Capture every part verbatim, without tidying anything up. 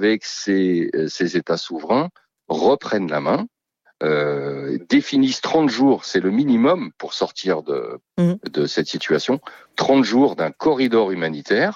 avec ces, ces États souverains, reprennent la main, euh, définissent trente jours, c'est le minimum pour sortir de, mmh. de cette situation, trente jours d'un corridor humanitaire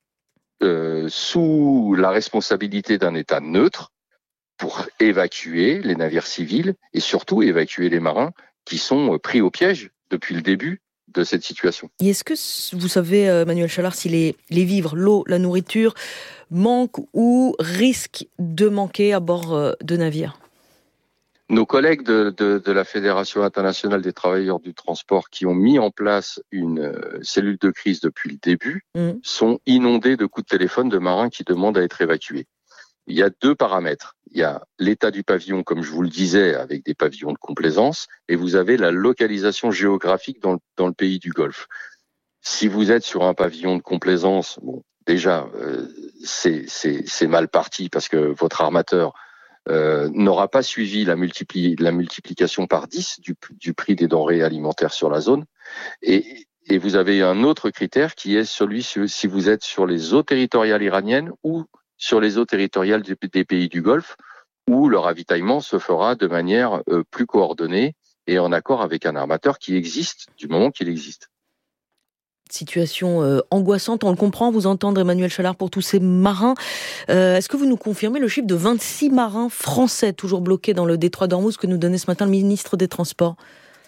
euh, sous la responsabilité d'un État neutre pour évacuer les navires civils et surtout évacuer les marins qui sont pris au piège depuis le début de cette situation. Et est-ce que vous savez, Manuel Chalard, si les, les vivres, l'eau, la nourriture manquent ou risquent de manquer à bord de navires ? Nos collègues de, de, de la Fédération internationale des travailleurs du transport qui ont mis en place une cellule de crise depuis le début mmh. sont inondés de coups de téléphone de marins qui demandent à être évacués. Il y a deux paramètres. Il y a l'état du pavillon, comme je vous le disais, avec des pavillons de complaisance, et vous avez la localisation géographique dans le, dans le pays du Golfe. Si vous êtes sur un pavillon de complaisance, bon, déjà, euh, c'est, c'est, c'est mal parti parce que votre armateur euh, n'aura pas suivi la, multipli- la multiplication par dix du, du prix des denrées alimentaires sur la zone. Et, et vous avez un autre critère qui est celui si vous êtes sur les eaux territoriales iraniennes ou sur les eaux territoriales des pays du Golfe, où le ravitaillement se fera de manière euh, plus coordonnée et en accord avec un armateur qui existe du moment qu'il existe. Situation euh, angoissante, on le comprend, vous entendre Emmanuel Chalard pour tous ces marins. Euh, est-ce que vous nous confirmez le chiffre de vingt-six marins français toujours bloqués dans le détroit d'Ormuz que nous donnait ce matin le ministre des Transports ?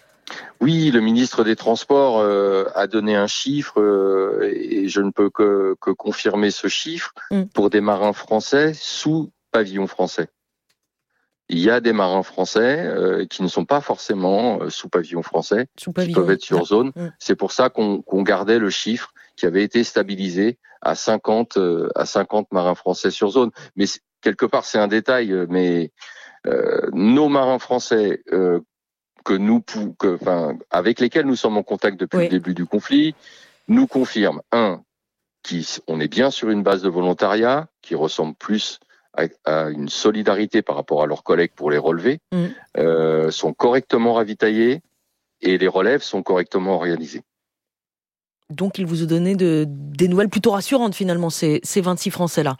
Oui, le ministre des Transports euh, a donné un chiffre euh, et je ne peux que, que confirmer ce chiffre mm. pour des marins français sous pavillon français. Il y a des marins français euh, qui ne sont pas forcément euh, sous pavillon français, sous pavillon. Qui peuvent être sur zone. Mm. C'est pour ça qu'on, qu'on gardait le chiffre qui avait été stabilisé à cinquante, euh, à cinquante marins français sur zone. Mais quelque part, c'est un détail, mais euh, nos marins français euh, que nous, que, enfin, avec lesquels nous sommes en contact depuis oui. le début du conflit, nous confirment, un, qu'on est bien sur une base de volontariat, qui ressemble plus à, à une solidarité par rapport à leurs collègues pour les relever, mmh. euh, sont correctement ravitaillés et les relèves sont correctement organisées. Donc, ils vous ont donné de, des nouvelles plutôt rassurantes, finalement, ces, ces vingt-six Français-là.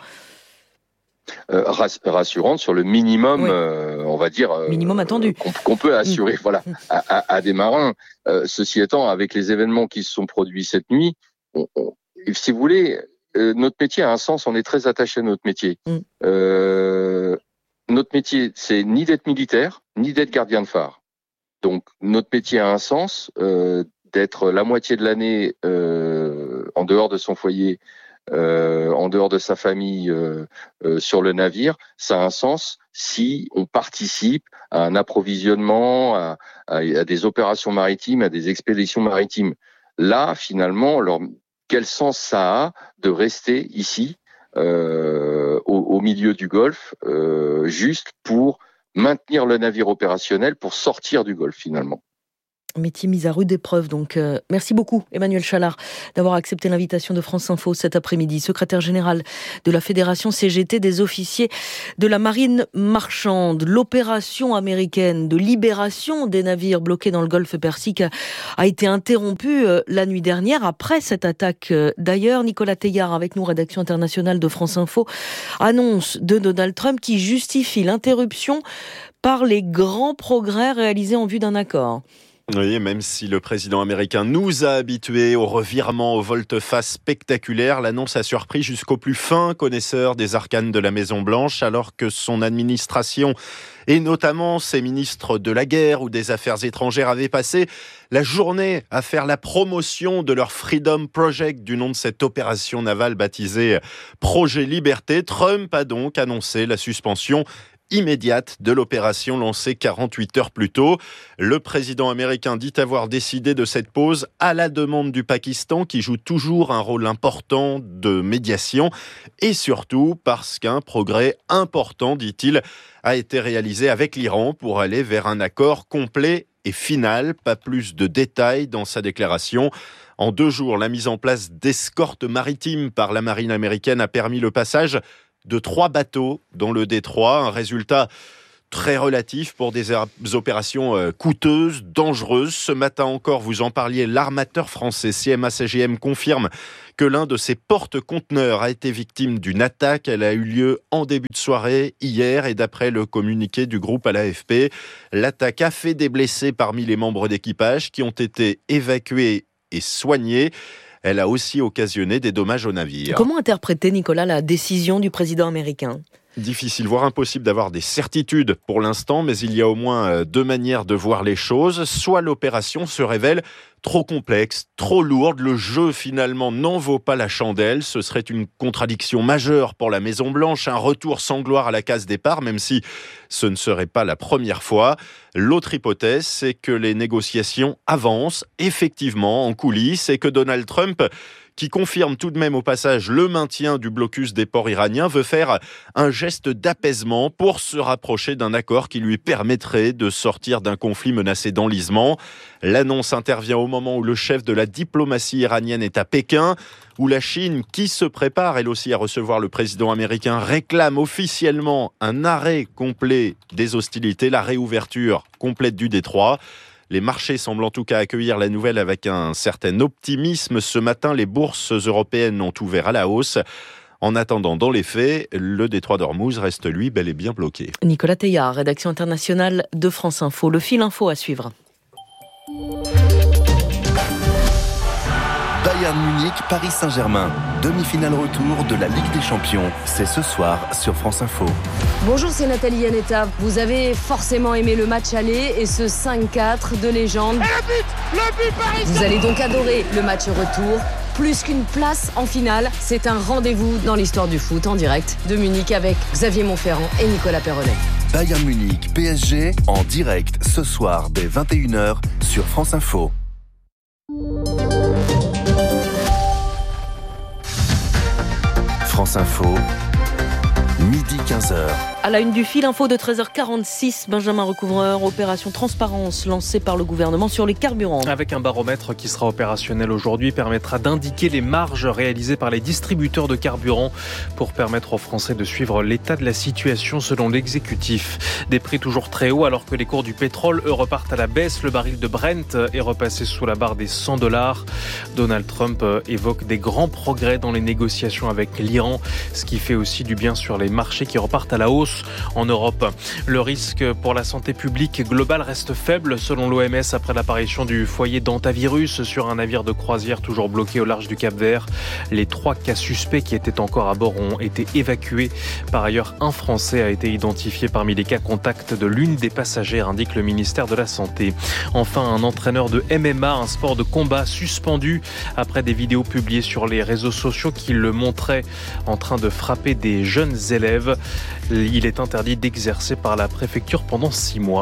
Euh, rassurante sur le minimum, oui. euh, on va dire, minimum euh, attendu, qu'on, qu'on peut assurer, mmh. voilà, à, à, à des marins. Euh, ceci étant, avec les événements qui se sont produits cette nuit, on, on, si vous voulez, euh, notre métier a un sens. On est très attaché à notre métier. Mmh. Euh, notre métier, c'est ni d'être militaire, ni d'être gardien de phare. Donc, notre métier a un sens euh, d'être la moitié de l'année euh, en dehors de son foyer. Euh, en dehors de sa famille euh, euh, sur le navire, ça a un sens si on participe à un approvisionnement, à, à, à des opérations maritimes, à des expéditions maritimes. Là, finalement, alors, quel sens ça a de rester ici, euh, au, au milieu du Golfe, euh, juste pour maintenir le navire opérationnel, pour sortir du Golfe, finalement. Métier mis à rude épreuve, donc euh, merci beaucoup Emmanuel Chalard d'avoir accepté l'invitation de France Info cet après-midi. Secrétaire général de la Fédération C G T des officiers de la marine marchande. L'opération américaine de libération des navires bloqués dans le golfe Persique a, a été interrompue euh, la nuit dernière après cette attaque. Euh, d'ailleurs, Nicolas Teillard avec nous, rédaction internationale de France Info, annonce de Donald Trump qui justifie l'interruption par les grands progrès réalisés en vue d'un accord. Oui, même si le président américain nous a habitués au revirement, aux volte-face spectaculaires, l'annonce a surpris jusqu'aux plus fins connaisseurs des arcanes de la Maison-Blanche, alors que son administration, et notamment ses ministres de la guerre ou des affaires étrangères, avaient passé la journée à faire la promotion de leur Freedom Project, du nom de cette opération navale baptisée Projet Liberté. Trump a donc annoncé la suspension immédiate de l'opération lancée quarante-huit heures plus tôt. Le président américain dit avoir décidé de cette pause à la demande du Pakistan, qui joue toujours un rôle important de médiation, et surtout parce qu'un progrès important, dit-il, a été réalisé avec l'Iran pour aller vers un accord complet et final. Pas plus de détails dans sa déclaration. En deux jours, la mise en place d'escortes maritimes par la marine américaine a permis le passage de trois bateaux dans le détroit, un résultat très relatif pour des opérations coûteuses, dangereuses. Ce matin encore, vous en parliez, l'armateur français C M A C G M confirme que l'un de ses porte-conteneurs a été victime d'une attaque. Elle a eu lieu en début de soirée hier et d'après le communiqué du groupe à l'A F P, l'attaque a fait des blessés parmi les membres d'équipage qui ont été évacués et soignés. Elle a aussi occasionné des dommages au navire. Comment interpréter, Nicolas, la décision du président américain ? Difficile, voire impossible d'avoir des certitudes pour l'instant, mais il y a au moins deux manières de voir les choses. Soit l'opération se révèle trop complexe, trop lourde, le jeu finalement n'en vaut pas la chandelle, ce serait une contradiction majeure pour la Maison-Blanche, un retour sans gloire à la case départ, même si ce ne serait pas la première fois. L'autre hypothèse, c'est que les négociations avancent effectivement en coulisses et que Donald Trump, qui confirme tout de même au passage le maintien du blocus des ports iraniens, veut faire un geste d'apaisement pour se rapprocher d'un accord qui lui permettrait de sortir d'un conflit menacé d'enlisement. L'annonce intervient au moment où le chef de la diplomatie iranienne est à Pékin, où la Chine, qui se prépare elle aussi à recevoir le président américain, réclame officiellement un arrêt complet des hostilités, la réouverture complète du détroit. Les marchés semblent en tout cas accueillir la nouvelle avec un certain optimisme. Ce matin, les bourses européennes ont ouvert à la hausse. En attendant, dans les faits, le détroit d'Ormuz reste, lui, bel et bien bloqué. Nicolas Teilhard, rédaction internationale de France Info. Le fil info à suivre. Bayern Munich, Paris Saint-Germain. Demi-finale retour de la Ligue des Champions. C'est ce soir sur France Info. Bonjour, c'est Nathalie Yanetta. Vous avez forcément aimé le match aller et ce cinq quatre de légende. Et le but, le but Paris. Vous allez donc adorer le match retour. Plus qu'une place en finale, c'est un rendez-vous dans l'histoire du foot en direct de Munich avec Xavier Monferrand et Nicolas Perronnet. Bayern Munich, P S G en direct ce soir dès vingt et une heures sur France Info. France Info, midi quinze heures. À la une du fil info de treize heures quarante-six, Benjamin Recouvreur, opération transparence lancée par le gouvernement sur les carburants. Avec un baromètre qui sera opérationnel aujourd'hui, permettra d'indiquer les marges réalisées par les distributeurs de carburants pour permettre aux Français de suivre l'état de la situation selon l'exécutif. Des prix toujours très hauts alors que les cours du pétrole, eux, repartent à la baisse. Le baril de Brent est repassé sous la barre des cent dollars. Donald Trump évoque des grands progrès dans les négociations avec l'Iran, ce qui fait aussi du bien sur les marchés qui repartent à la hausse en Europe. Le risque pour la santé publique globale reste faible selon l'O M S après l'apparition du foyer d'hantavirus sur un navire de croisière toujours bloqué au large du Cap-Vert. Les trois cas suspects qui étaient encore à bord ont été évacués. Par ailleurs, un Français a été identifié parmi les cas contacts de l'une des passagères, indique le ministère de la Santé. Enfin, un entraîneur de M M A, un sport de combat, suspendu après des vidéos publiées sur les réseaux sociaux qui le montraient en train de frapper des jeunes élèves. Il est interdit d'exercer par la préfecture pendant six mois.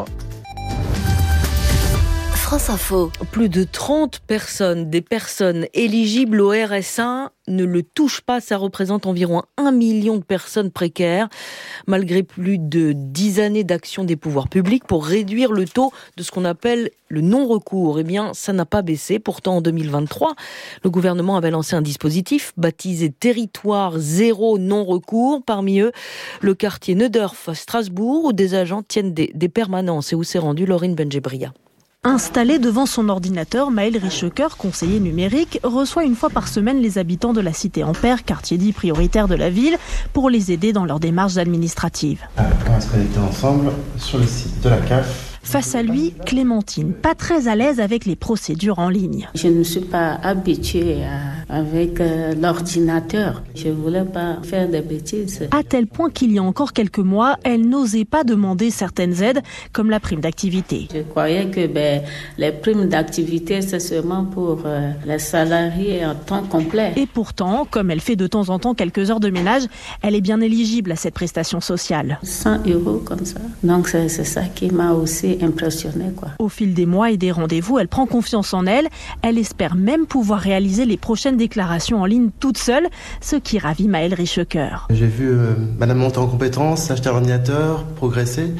France Info. Plus de trente personnes, des personnes éligibles au R S A, ne le touchent pas. Ça représente environ un million de personnes précaires. Malgré plus de dix années d'action des pouvoirs publics pour réduire le taux de ce qu'on appelle le non-recours, eh bien, ça n'a pas baissé. Pourtant, en deux mille vingt-trois, le gouvernement avait lancé un dispositif baptisé Territoire zéro non-recours. Parmi eux, le quartier Neudorf à Strasbourg, où des agents tiennent des, des permanences et où s'est rendue Laurine Benjebria. Installé devant son ordinateur, Maël Richecker, conseiller numérique, reçoit une fois par semaine les habitants de la cité Ampère, quartier dit prioritaire de la ville, pour les aider dans leurs démarches administratives. Alors, on va se connecter ensemble sur le site de la C A F. Face à lui, Clémentine, pas très à l'aise avec les procédures en ligne. Je ne suis pas habituée à, avec euh, l'ordinateur. Je ne voulais pas faire des bêtises. À tel point qu'il y a encore quelques mois, elle n'osait pas demander certaines aides, comme la prime d'activité. Je croyais que ben, les primes d'activité, c'est seulement pour euh, les salariés en temps complet. Et pourtant, comme elle fait de temps en temps quelques heures de ménage, elle est bien éligible à cette prestation sociale. cent euros comme ça. Donc c'est, c'est ça qui m'a aussi impressionnée, quoi. Au fil des mois et des rendez-vous, elle prend confiance en elle. Elle espère même pouvoir réaliser les prochaines déclarations en ligne toute seule, ce qui ravit Maël Richecker. J'ai vu euh, madame monter en compétences, acheter un ordinateur, progresser. J'ai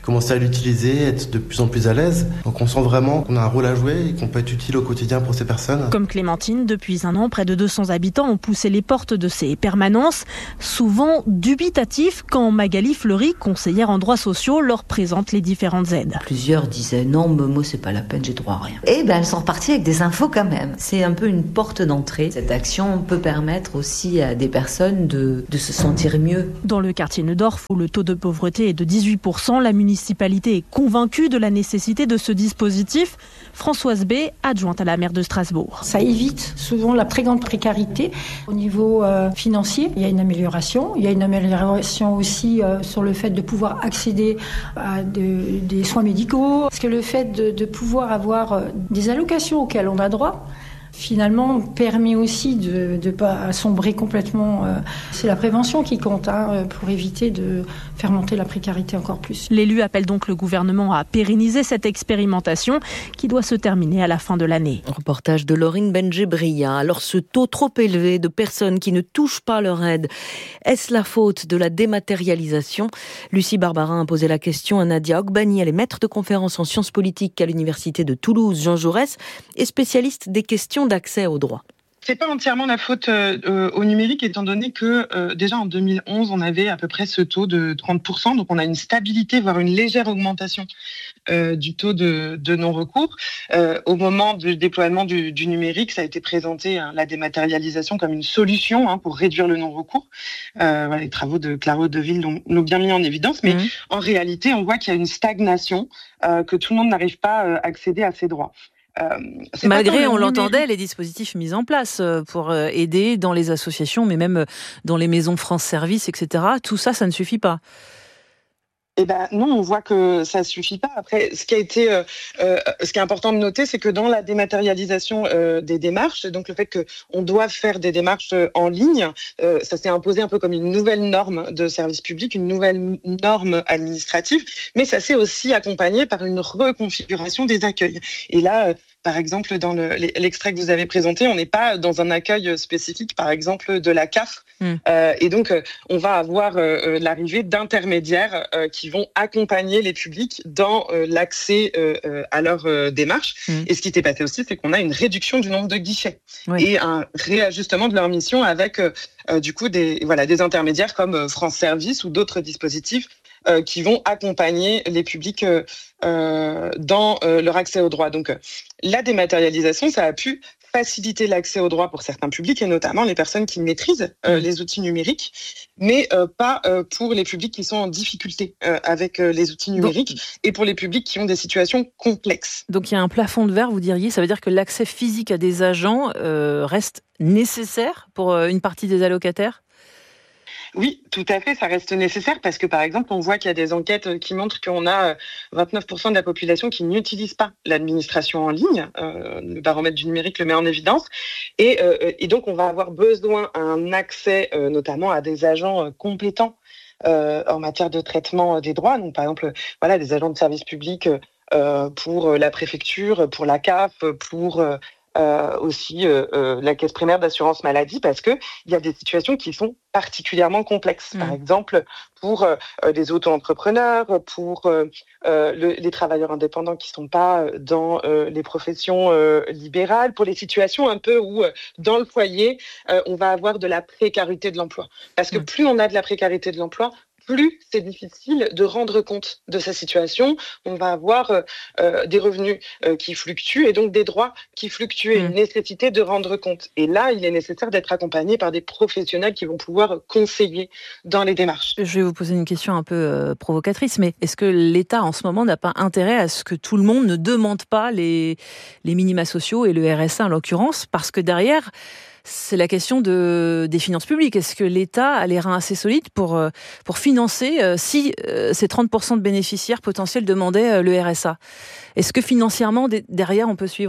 commencer à l'utiliser, être de plus en plus à l'aise. Donc on sent vraiment qu'on a un rôle à jouer et qu'on peut être utile au quotidien pour ces personnes. Comme Clémentine, depuis un an, près de deux cents habitants ont poussé les portes de ces permanences, souvent dubitatifs quand Magali Fleury, conseillère en droits sociaux, leur présente les différentes aides. Plusieurs disaient non, Momo, c'est pas la peine, j'ai droit à rien. Et ben elles sont reparties avec des infos quand même. C'est un peu une porte d'entrée. Cette action peut permettre aussi à des personnes de, de se sentir mieux. Dans le quartier Neudorf, où le taux de pauvreté est de dix-huit pour cent, la municipalité est convaincue de la nécessité de ce dispositif. Françoise B, adjointe à la maire de Strasbourg. Ça évite souvent la très grande précarité. Au niveau euh, financier, il y a une amélioration. Il y a une amélioration aussi euh, sur le fait de pouvoir accéder à de, des soins médicaux. Parce que le fait de, de pouvoir avoir euh, des allocations auxquelles on a droit, finalement, permet aussi de ne pas sombrer complètement. C'est la prévention qui compte hein, pour éviter de faire monter la précarité encore plus. L'élu appelle donc le gouvernement à pérenniser cette expérimentation qui doit se terminer à la fin de l'année. Reportage de Laurine Benjebria. Alors ce taux trop élevé de personnes qui ne touchent pas leur aide, est-ce la faute de la dématérialisation ? Lucie Barbarin a posé la question à Nadia Ogbani. Elle est maître de conférences en sciences politiques à l'université de Toulouse, Jean Jaurès, et spécialiste des questions d'accès aux droits. C'est pas entièrement la faute euh, au numérique, étant donné que euh, déjà en deux mille onze, on avait à peu près ce taux de trente pour cent, donc on a une stabilité, voire une légère augmentation euh, du taux de, de non-recours. Euh, au moment du déploiement du, du numérique, ça a été présenté, hein, la dématérialisation, comme une solution hein, pour réduire le non-recours. Euh, voilà, les travaux de Claro Deville l'ont, l'ont bien mis en évidence, mais mmh. en réalité, on voit qu'il y a une stagnation, euh, que tout le monde n'arrive pas à accéder à ses droits. Euh, Malgré, on l'entendait, les dispositifs mis en place pour aider dans les associations, mais même dans les maisons France Service, et cetera. Tout ça, ça ne suffit pas. Eh ben non, on voit que ça suffit pas. Après, ce qui a été, euh, euh, ce qui est important de noter, c'est que dans la dématérialisation euh, des démarches, donc le fait que on doit faire des démarches en ligne, euh, ça s'est imposé un peu comme une nouvelle norme de service public, une nouvelle norme administrative, mais ça s'est aussi accompagné par une reconfiguration des accueils. Et là, euh, par exemple, dans le, l'extrait que vous avez présenté, on n'est pas dans un accueil spécifique, par exemple, de la C A F. Mmh. Euh, et donc, euh, on va avoir euh, l'arrivée d'intermédiaires euh, qui vont accompagner les publics dans euh, l'accès euh, à leur euh, démarche. Mmh. Et ce qui s'est passé aussi, c'est qu'on a une réduction du nombre de guichets oui. et un réajustement de leur mission avec, euh, euh, du coup, des, voilà, des intermédiaires comme France Service ou d'autres dispositifs Euh, qui vont accompagner les publics euh, euh, dans euh, leur accès aux droits. Donc, euh, la dématérialisation, ça a pu faciliter l'accès aux droits pour certains publics, et notamment les personnes qui maîtrisent euh, les outils numériques, mais euh, pas euh, pour les publics qui sont en difficulté euh, avec euh, les outils numériques, donc, et pour les publics qui ont des situations complexes. Donc, il y a un plafond de verre, vous diriez, ça veut dire que l'accès physique à des agents euh, reste nécessaire pour euh, une partie des allocataires ? Oui, tout à fait, ça reste nécessaire parce que, par exemple, on voit qu'il y a des enquêtes qui montrent qu'on a vingt-neuf pour cent de la population qui n'utilise pas l'administration en ligne. Euh, le baromètre du numérique le met en évidence. Et, euh, et donc, on va avoir besoin d'un accès, euh, notamment à des agents euh, compétents euh, en matière de traitement des droits. Donc, par exemple, voilà, des agents de service public euh, pour la préfecture, pour la C A F, pour... Euh, Euh, aussi euh, euh, la caisse primaire d'assurance maladie, parce que il y a des situations qui sont particulièrement complexes. Mmh. Par exemple, pour euh, les auto-entrepreneurs, pour euh, euh, le, les travailleurs indépendants qui sont pas dans euh, les professions euh, libérales, pour les situations un peu où euh, dans le foyer euh, on va avoir de la précarité de l'emploi. Parce que mmh. plus on a de la précarité de l'emploi, plus c'est difficile de rendre compte de sa situation. On va avoir euh, euh, des revenus euh, qui fluctuent et donc des droits qui fluctuent, et mmh. une nécessité de rendre compte. Et là, il est nécessaire d'être accompagné par des professionnels qui vont pouvoir conseiller dans les démarches. Je vais vous poser une question un peu euh, provocatrice, mais est-ce que l'État, en ce moment, n'a pas intérêt à ce que tout le monde ne demande pas les, les minima sociaux et le R S A en l'occurrence, parce que derrière... c'est la question de, des finances publiques. Est-ce que l'État a les reins assez solides pour, pour financer euh, si euh, ces trente pour cent de bénéficiaires potentiels demandaient euh, le R S A ? Est-ce que financièrement, d- derrière, on peut suivre ?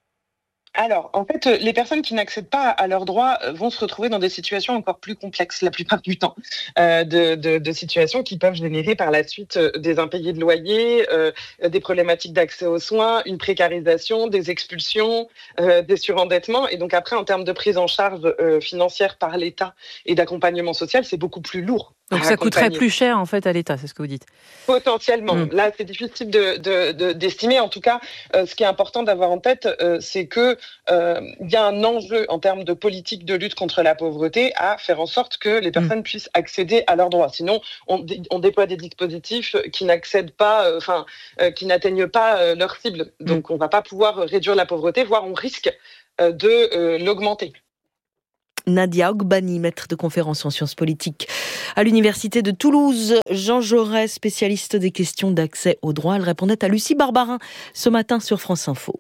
Alors, en fait, les personnes qui n'accèdent pas à leurs droits vont se retrouver dans des situations encore plus complexes la plupart du temps, euh, de, de, de situations qui peuvent générer par la suite des impayés de loyer, euh, des problématiques d'accès aux soins, une précarisation, des expulsions, euh, des surendettements. Et donc après, en termes de prise en charge euh, financière par l'État et d'accompagnement social, c'est beaucoup plus lourd Donc ça coûterait plus cher en fait à l'État, c'est ce que vous dites. Potentiellement. Mmh. Là, c'est difficile de, de, de, d'estimer. En tout cas, euh, ce qui est important d'avoir en tête, euh, c'est que euh, il y a un enjeu en termes de politique de lutte contre la pauvreté à faire en sorte que les personnes mmh. puissent accéder à leurs droits. Sinon, on, dé- on déploie des dispositifs qui n'accèdent pas, enfin, euh, euh, qui n'atteignent pas euh, leur cible. Donc, mmh. on va pas pouvoir réduire la pauvreté, voire on risque euh, de euh, l'augmenter. Nadia Ogbani, maître de conférence en sciences politiques à l'Université de Toulouse. Jean Jaurès, spécialiste des questions d'accès au droit. Elle répondait à Lucie Barbarin ce matin sur France Info.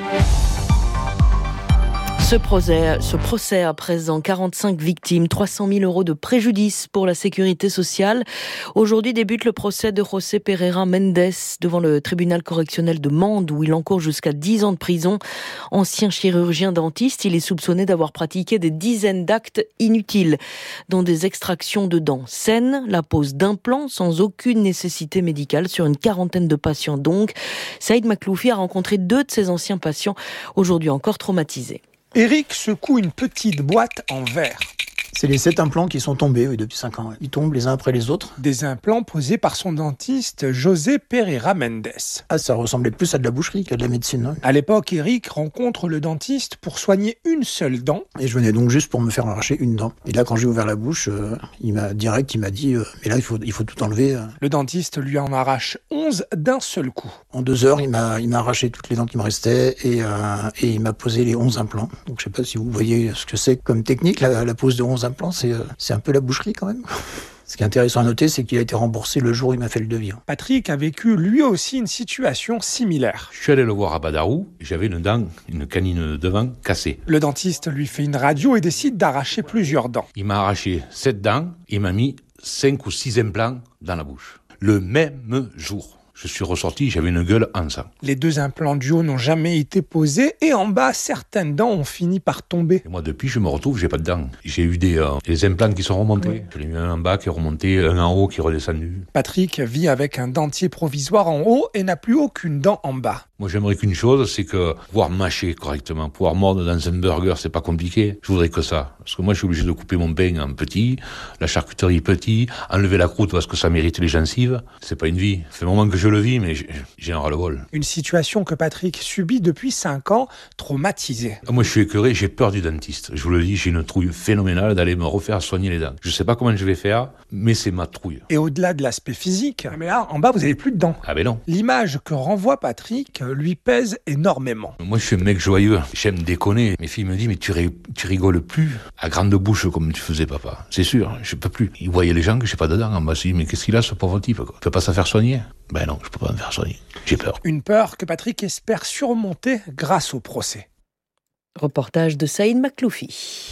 Ce procès, ce procès à présent, quarante-cinq victimes, trois cent mille euros de préjudice pour la sécurité sociale. Aujourd'hui débute le procès de José Pereira Mendes devant le tribunal correctionnel de Mende où il encourt jusqu'à dix ans de prison. Ancien chirurgien dentiste, il est soupçonné d'avoir pratiqué des dizaines d'actes inutiles, dont des extractions de dents saines, la pose d'implants sans aucune nécessité médicale sur une quarantaine de patients donc. Saïd Makloufi a rencontré deux de ses anciens patients, aujourd'hui encore traumatisés. Eric secoue une petite boîte en verre. C'est les sept implants qui sont tombés oui, depuis cinq ans. Ouais. Ils tombent les uns après les autres. Des implants posés par son dentiste José Pereira Mendes. Ah, ça ressemblait plus à de la boucherie qu'à de la médecine. Ouais. À l'époque, Eric rencontre le dentiste pour soigner une seule dent. Et je venais donc juste pour me faire arracher une dent. Et là, quand j'ai ouvert la bouche, euh, il m'a direct, il m'a dit euh, « Mais là, il faut, il faut tout enlever. Euh. » Le dentiste lui en arrache onze d'un seul coup. En deux heures, il m'a, il m'a arraché toutes les dents qui me restaient et, euh, et il m'a posé les onze implants. Donc je sais pas si vous voyez ce que c'est comme technique. La, la pose de onze implants, c'est... Euh, C'est un peu la boucherie quand même. Ce qui est intéressant à noter, c'est qu'il a été remboursé le jour où il m'a fait le devis. Patrick a vécu lui aussi une situation similaire. Je suis allé le voir à Badarou, j'avais une dent, une canine de devant cassée. Le dentiste lui fait une radio et décide d'arracher plusieurs dents. Il m'a arraché sept dents et m'a mis cinq ou six implants dans la bouche. Le même jour. Je suis ressorti, j'avais une gueule en sang. Les deux implants du haut n'ont jamais été posés et en bas, certaines dents ont fini par tomber. Et moi, depuis, je me retrouve, j'ai pas de dents. J'ai eu des, euh, des implants qui sont remontés. Oui. Je l'ai mis un en bas qui est remonté, un en haut qui est redescendu. Patrick vit avec un dentier provisoire en haut et n'a plus aucune dent en bas. Moi, j'aimerais qu'une chose, c'est que pouvoir mâcher correctement, pouvoir mordre dans un burger, c'est pas compliqué. Je voudrais que ça. Parce que moi, je suis obligé de couper mon pain en petit, la charcuterie petit, enlever la croûte parce que ça mérite les gencives. C'est pas une vie. Ça fait un moment que je le vis, mais j'ai un ras-le-bol. Une situation que Patrick subit depuis cinq ans, traumatisé. Moi, je suis écœuré, j'ai peur du dentiste. Je vous le dis, j'ai une trouille phénoménale d'aller me refaire soigner les dents. Je sais pas comment je vais faire, mais c'est ma trouille. Et au-delà de l'aspect physique, mais là, en bas, vous avez plus de dents. Ah ben non. L'image que renvoie Patrick lui pèse énormément. Moi, je suis un mec joyeux. J'aime déconner. Mes filles me disent, mais tu, ri- tu rigoles plus à grande bouche comme tu faisais, papa. C'est sûr, je peux plus. Ils voyaient les gens que j'ai pas de dents en bas. Ils disent, mais qu'est-ce qu'il a, ce pauvre type, quoi. Il peut pas se faire soigner? Ben non, je peux pas me faire soigner. J'ai peur. Une peur que Patrick espère surmonter grâce au procès. Reportage de Saïd Makloufi.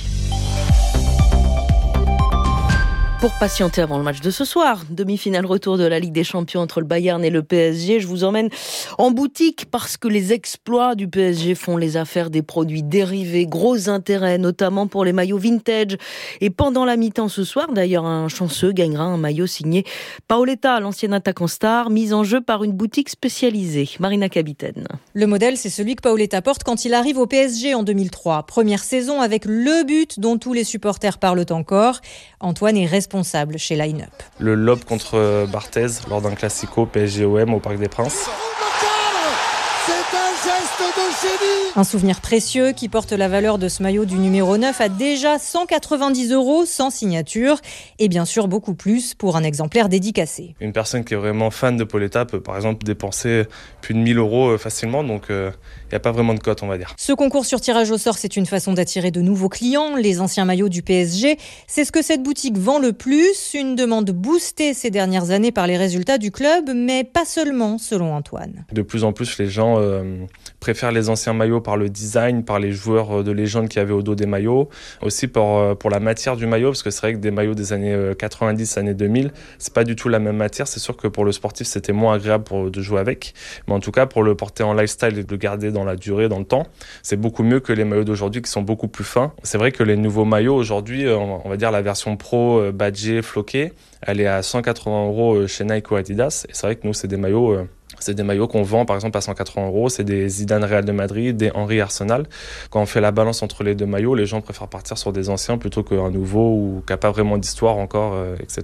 Pour patienter avant le match de ce soir, demi-finale retour de la Ligue des Champions entre le Bayern et le P S G, je vous emmène en boutique parce que les exploits du P S G font les affaires des produits dérivés, gros intérêt, notamment pour les maillots vintage. Et pendant la mi-temps ce soir, d'ailleurs, un chanceux gagnera un maillot signé Paoletta, l'ancien attaquant star, mis en jeu par une boutique spécialisée. Marina Capitaine. Le modèle, c'est celui que Paoletta porte quand il arrive au P S G en deux mille trois. Première saison avec le but dont tous les supporters parlent encore. Antoine est responsable chez Line Up. Le lob contre Barthez lors d'un classico P S G O M au Parc des Princes. C'est un geste de génie. Un souvenir précieux qui porte la valeur de ce maillot du numéro neuf à déjà cent quatre-vingt-dix euros sans signature et bien sûr beaucoup plus pour un exemplaire dédicacé. Une personne qui est vraiment fan de Paoletta peut par exemple dépenser plus de mille euros facilement, donc il euh, n'y a pas vraiment de cote, on va dire. Ce concours sur tirage au sort, c'est une façon d'attirer de nouveaux clients, les anciens maillots du P S G. C'est ce que cette boutique vend le plus, une demande boostée ces dernières années par les résultats du club, mais pas seulement, selon Antoine. De plus en plus, les gens euh, préfèrent les anciens maillots par le design, par les joueurs de légende qu'il y avait au dos des maillots, aussi pour, pour la matière du maillot, parce que c'est vrai que des maillots des années quatre-vingt-dix, années deux mille, c'est pas du tout la même matière. C'est sûr que pour le sportif, c'était moins agréable pour, de jouer avec, mais en tout cas, pour le porter en lifestyle et de le garder dans la durée, dans le temps, c'est beaucoup mieux que les maillots d'aujourd'hui qui sont beaucoup plus fins. C'est vrai que les nouveaux maillots aujourd'hui, on va dire la version pro, badgée, floquée, elle est à cent quatre-vingts euros chez Nike ou Adidas, et c'est vrai que nous, c'est des maillots... C'est des maillots qu'on vend par exemple à cent quatre-vingts euros, c'est des Zidane Real de Madrid, des Henry Arsenal. Quand on fait la balance entre les deux maillots, les gens préfèrent partir sur des anciens plutôt qu'un nouveau ou qui n'a pas vraiment d'histoire encore, euh, et cetera.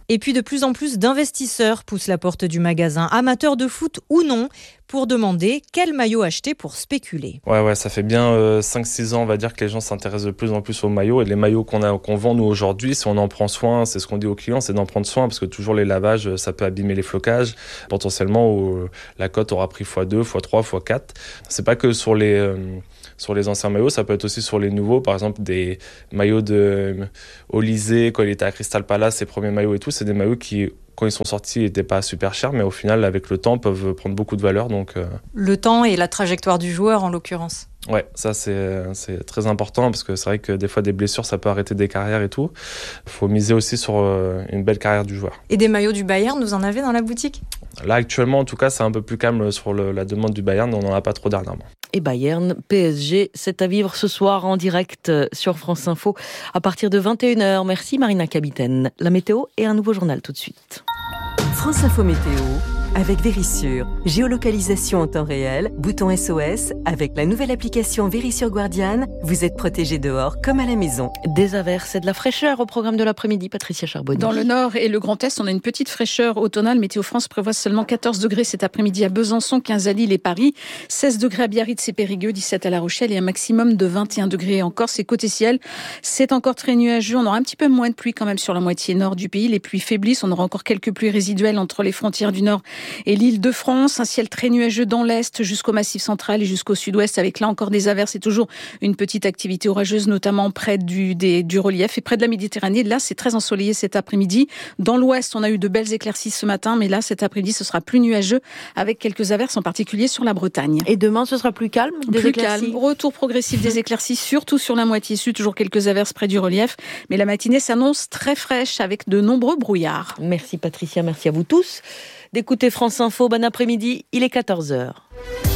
Et puis de plus en plus d'investisseurs poussent la porte du magasin, amateurs de foot ou non, pour demander quel maillot acheter pour spéculer. Ouais, ouais, ça fait bien euh, cinq six ans, on va dire, que les gens s'intéressent de plus en plus aux maillots. Et les maillots qu'on a, qu'on vend, nous, aujourd'hui, si on en prend soin, c'est ce qu'on dit aux clients, c'est d'en prendre soin, parce que toujours les lavages, ça peut abîmer les flocages. Potentiellement, où la cote aura pris fois deux, fois trois, fois quatre. C'est pas que sur les... Euh, sur les anciens maillots, ça peut être aussi sur les nouveaux, par exemple des maillots de euh, Olysée, quand il était à Crystal Palace, ses premiers maillots et tout, c'est des maillots qui, quand ils sont sortis, n'étaient pas super chers, mais au final, avec le temps, peuvent prendre beaucoup de valeur. Donc, euh... Le temps et la trajectoire du joueur, en l'occurrence. Ouais, ça c'est, c'est très important, parce que c'est vrai que des fois, des blessures, ça peut arrêter des carrières et tout. Il faut miser aussi sur euh, une belle carrière du joueur. Et des maillots du Bayern, vous en avez dans la boutique ? Là, actuellement, en tout cas, c'est un peu plus calme sur le, la demande du Bayern, on n'en a pas trop dernièrement. Et Bayern, P S G, c'est à vivre ce soir en direct sur France Info à partir de vingt et une heures. Merci Marina Capitaine. La météo et un nouveau journal tout de suite. France Info Météo avec Vérissure. Géolocalisation en temps réel, bouton S O S. Avec la nouvelle application Vérissure Guardian, vous êtes protégé dehors comme à la maison. Des averses et de la fraîcheur au programme de l'après-midi. Patricia Charbonnier. Dans le Nord et le Grand Est, on a une petite fraîcheur automnale. Météo France prévoit seulement quatorze degrés cet après-midi à Besançon, quinze à Lille et Paris, seize degrés à Biarritz et Périgueux, dix-sept à La Rochelle et un maximum de vingt et un degrés en Corse. Et côté ciel, c'est encore très nuageux. On aura un petit peu moins de pluie quand même sur la moitié nord du pays. Les pluies faiblissent. On aura encore quelques pluies résiduelles entre les frontières du Nord et l'Île-de-France. Un ciel très nuageux dans l'Est jusqu'au Massif central et jusqu'au Sud-Ouest, avec là encore des averses et toujours une petite activité orageuse, notamment près du, des, du relief et près de la Méditerranée. Là, c'est très ensoleillé cet après-midi. Dans l'Ouest, on a eu de belles éclaircies ce matin, mais là, cet après-midi, ce sera plus nuageux avec quelques averses, en particulier sur la Bretagne. Et demain, ce sera plus calme, des Plus éclaircies. calme. Retour progressif des éclaircies, surtout sur la moitié sud, toujours quelques averses près du relief. Mais la matinée s'annonce très fraîche avec de nombreux brouillards. Merci Patricia, merci à vous tous d'écouter France Info. Bon après-midi, il est quatorze heures.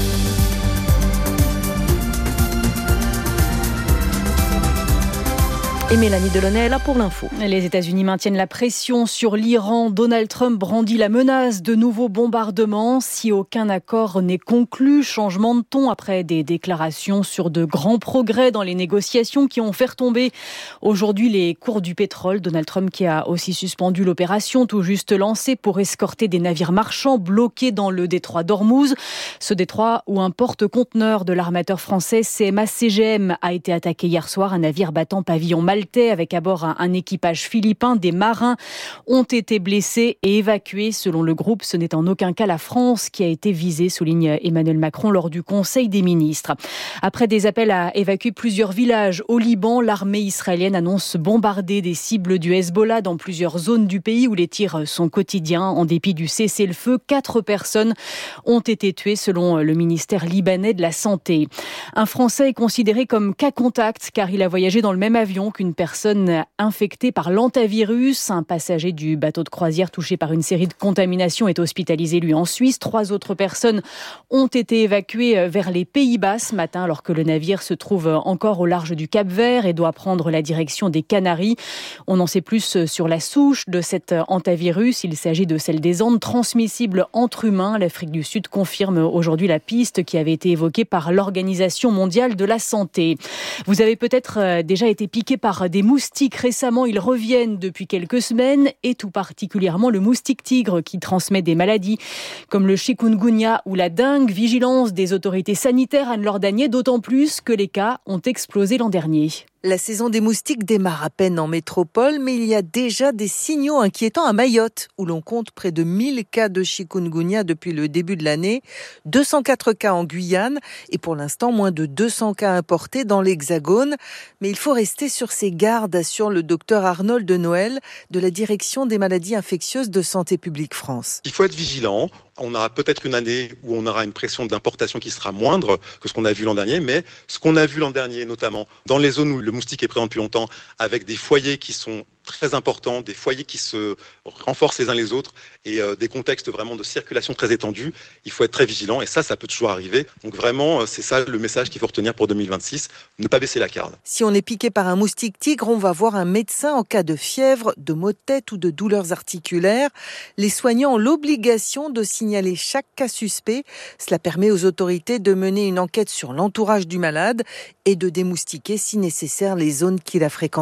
Et Mélanie Delaunay est là pour l'info. Les États-Unis maintiennent la pression sur l'Iran. Donald Trump brandit la menace de nouveaux bombardements si aucun accord n'est conclu. Changement de ton après des déclarations sur de grands progrès dans les négociations qui ont fait retomber aujourd'hui les cours du pétrole. Donald Trump qui a aussi suspendu l'opération tout juste lancée pour escorter des navires marchands bloqués dans le détroit d'Ormuz. Ce détroit où un porte-conteneur de l'armateur français C M A C G M a été attaqué hier soir. Un navire battant pavillon maltais avec à bord un, un équipage philippin. Des marins ont été blessés et évacués. Selon le groupe, ce n'est en aucun cas la France qui a été visée, souligne Emmanuel Macron lors du Conseil des ministres. Après des appels à évacuer plusieurs villages au Liban, l'armée israélienne annonce bombarder des cibles du Hezbollah dans plusieurs zones du pays où les tirs sont quotidiens. En dépit du cessez-le-feu, quatre personnes ont été tuées selon le ministère libanais de la Santé. Un Français est considéré comme cas contact car il a voyagé dans le même avion qu'une personne infectée par l'hantavirus. Un passager du bateau de croisière touché par une série de contaminations est hospitalisé, lui, en Suisse. Trois autres personnes ont été évacuées vers les Pays-Bas ce matin alors que le navire se trouve encore au large du Cap-Vert et doit prendre la direction des Canaries. On en sait plus sur la souche de cet hantavirus. Il s'agit de celle des Andes, transmissible entre humains. L'Afrique du Sud confirme aujourd'hui la piste qui avait été évoquée par l'Organisation mondiale de la santé. Vous avez peut-être déjà été piqué par des moustiques récemment. Ils reviennent depuis quelques semaines et tout particulièrement le moustique tigre qui transmet des maladies comme le chikungunya ou la dengue. Vigilance des autorités sanitaires, Anne-Laure Danier, d'autant plus que les cas ont explosé l'an dernier. La saison des moustiques démarre à peine en métropole, mais il y a déjà des signaux inquiétants à Mayotte, où l'on compte près de mille cas de chikungunya depuis le début de l'année, deux cent quatre cas en Guyane et pour l'instant moins de deux cents cas importés dans l'Hexagone. Mais il faut rester sur ses gardes, assure le docteur Arnold de Noël de la Direction des maladies infectieuses de Santé publique France. Il faut être vigilant. On aura peut-être une année où on aura une pression d'importation qui sera moindre que ce qu'on a vu l'an dernier, mais ce qu'on a vu l'an dernier, notamment dans les zones où le moustique est présent depuis longtemps, avec des foyers qui sont très importants, des foyers qui se renforcent les uns les autres et euh, des contextes vraiment de circulation très étendus, il faut être très vigilant et ça, ça peut toujours arriver. Donc vraiment, c'est ça le message qu'il faut retenir pour deux mille vingt-six, ne pas baisser la garde. Si on est piqué par un moustique tigre, on va voir un médecin en cas de fièvre, de maux de tête ou de douleurs articulaires. Les soignants ont l'obligation de signaler chaque cas suspect. Cela permet aux autorités de mener une enquête sur l'entourage du malade et de démoustiquer si nécessaire les zones qu'il a fréquentées.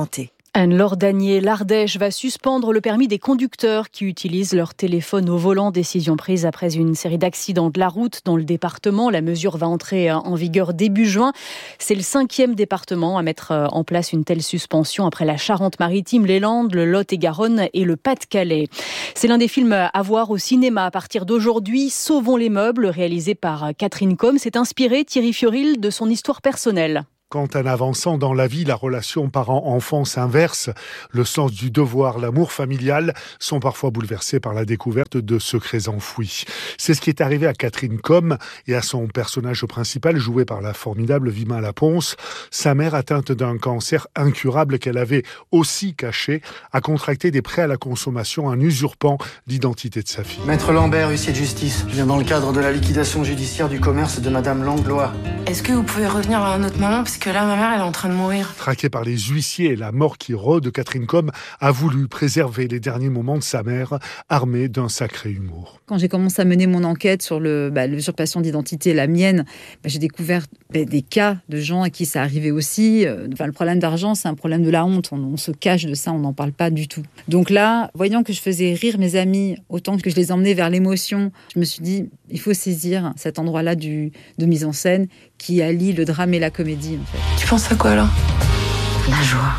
Anne-Laure Danier, l'Ardèche va suspendre le permis des conducteurs qui utilisent leur téléphone au volant. Décision prise après une série d'accidents de la route dans le département. La mesure va entrer en vigueur début juin. C'est le cinquième département à mettre en place une telle suspension après la Charente-Maritime, les Landes, le Lot-et-Garonne et le Pas-de-Calais. C'est l'un des films à voir au cinéma à partir d'aujourd'hui. Sauvons les meubles, réalisé par Catherine Combes. C'est inspiré, Thierry Fioril, de son histoire personnelle. Quand en avançant dans la vie, la relation parent-enfant s'inverse, le sens du devoir, l'amour familial sont parfois bouleversés par la découverte de secrets enfouis. C'est ce qui est arrivé à Catherine Combes et à son personnage principal, joué par la formidable Vima Laponce. Sa mère, atteinte d'un cancer incurable qu'elle avait aussi caché, a contracté des prêts à la consommation en usurpant l'identité de sa fille. Maître Lambert, huissier de justice, je viens dans le cadre de la liquidation judiciaire du commerce de Madame Langlois. Est-ce que vous pouvez revenir à notre maman, parce que là, ma mère, elle est en train de mourir. Traquée par les huissiers et la mort qui rôde, Catherine Combes a voulu préserver les derniers moments de sa mère, armée d'un sacré humour. Quand j'ai commencé à mener mon enquête sur le, bah, l'usurpation d'identité, la mienne, bah, j'ai découvert bah, des cas de gens à qui ça arrivait aussi. Enfin, le problème d'argent, c'est un problème de la honte. On, on se cache de ça, on n'en parle pas du tout. Donc là, voyant que je faisais rire mes amis autant que je les emmenais vers l'émotion, je me suis dit, il faut saisir cet endroit-là du, de mise en scène qui allie le drame et la comédie, en fait. Tu penses à quoi, là ? La joie.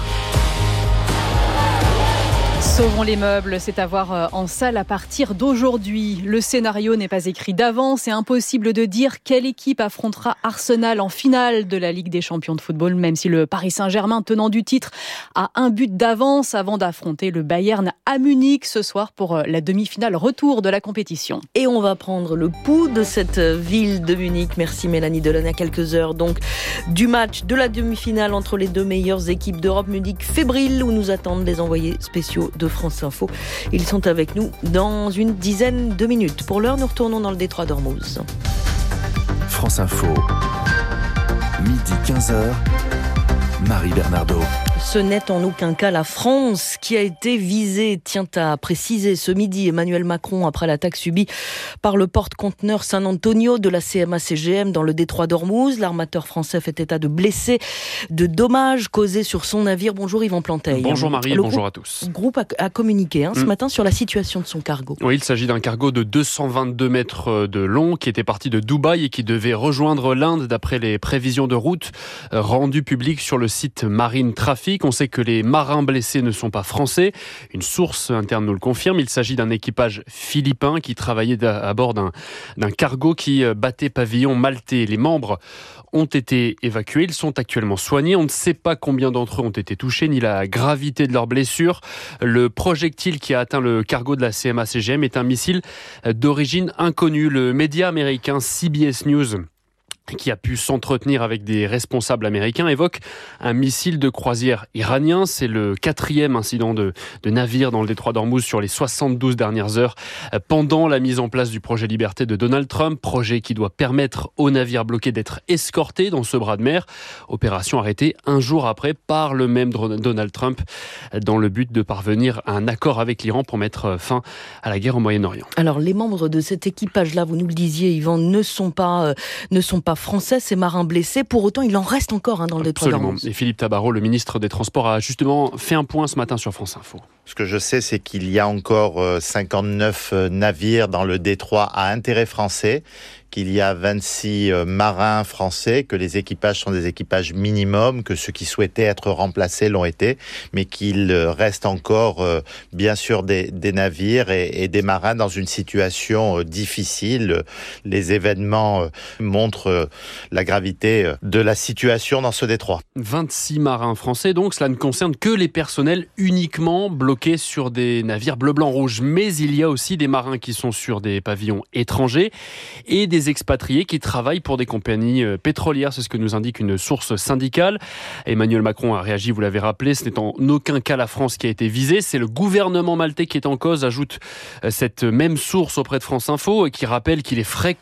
Sauvons les meubles, c'est à voir en salle à partir d'aujourd'hui. Le scénario n'est pas écrit d'avance et impossible de dire quelle équipe affrontera Arsenal en finale de la Ligue des champions de football, même si le Paris Saint-Germain, tenant du titre, a un but d'avance avant d'affronter le Bayern à Munich ce soir pour la demi-finale retour de la compétition. Et on va prendre le pouls de cette ville de Munich. Merci Mélanie Delaune. À quelques heures donc du match de la demi-finale entre les deux meilleures équipes d'Europe. Munich fébrile où nous attendent les envoyés spéciaux de France Info. Ils sont avec nous dans une dizaine de minutes. Pour l'heure, nous retournons dans le détroit d'Ormuz. France Info, midi quinze heures, Marie Bernardo. Ce n'est en aucun cas la France qui a été visée, tient à préciser ce midi Emmanuel Macron après l'attaque subie par le porte-conteneur San Antonio de la C M A C G M dans le détroit d'Ormuz. L'armateur français fait état de blessés, de dommages causés sur son navire. Bonjour Yvan Planteil. Bonjour Marie, le bonjour groupe, à tous. Le groupe a, a communiqué hein, ce mmh. matin sur la situation de son cargo. Oui, il s'agit d'un cargo de deux cent vingt-deux mètres de long qui était parti de Dubaï et qui devait rejoindre l'Inde d'après les prévisions de route rendues publiques sur le site Marine Traffic. On sait que les marins blessés ne sont pas français. Une source interne nous le confirme. Il s'agit d'un équipage philippin qui travaillait à bord d'un, d'un cargo qui battait pavillon maltais. Les membres ont été évacués. Ils sont actuellement soignés. On ne sait pas combien d'entre eux ont été touchés, ni la gravité de leurs blessures. Le projectile qui a atteint le cargo de la C M A C G M est un missile d'origine inconnue. Le média américain C B S News, qui a pu s'entretenir avec des responsables américains, évoque un missile de croisière iranien. C'est le quatrième incident de, de navire dans le détroit d'Ormuz sur les soixante-douze dernières heures pendant la mise en place du projet Liberté de Donald Trump, projet qui doit permettre aux navires bloqués d'être escortés dans ce bras de mer. Opération arrêtée un jour après par le même Donald Trump dans le but de parvenir à un accord avec l'Iran pour mettre fin à la guerre au Moyen-Orient. Alors les membres de cet équipage-là, vous nous le disiez Yvan, ne sont pas, euh, ne sont pas français, ces marins blessés. Pour autant, il en reste encore hein, dans le détroit d'Ormuz. Absolument. Et Philippe Tabarot, le ministre des Transports, a justement fait un point ce matin sur France Info. Ce que je sais, c'est qu'il y a encore cinquante-neuf navires dans le détroit à intérêt français, qu'il y a vingt-six marins français, que les équipages sont des équipages minimum, que ceux qui souhaitaient être remplacés l'ont été, mais qu'il reste encore, bien sûr, des, des navires et, et des marins dans une situation difficile. Les événements montrent la gravité de la situation dans ce détroit. vingt-six marins français, donc cela ne concerne que les personnels uniquement bloqués sur des navires bleu, blanc, rouge. Mais il y a aussi des marins qui sont sur des pavillons étrangers et des expatriés qui travaillent pour des compagnies pétrolières. C'est ce que nous indique une source syndicale. Emmanuel Macron a réagi, vous l'avez rappelé, ce n'est en aucun cas la France qui a été visée. C'est le gouvernement maltais qui est en cause, ajoute cette même source auprès de France Info, qui rappelle qu'il est fréquent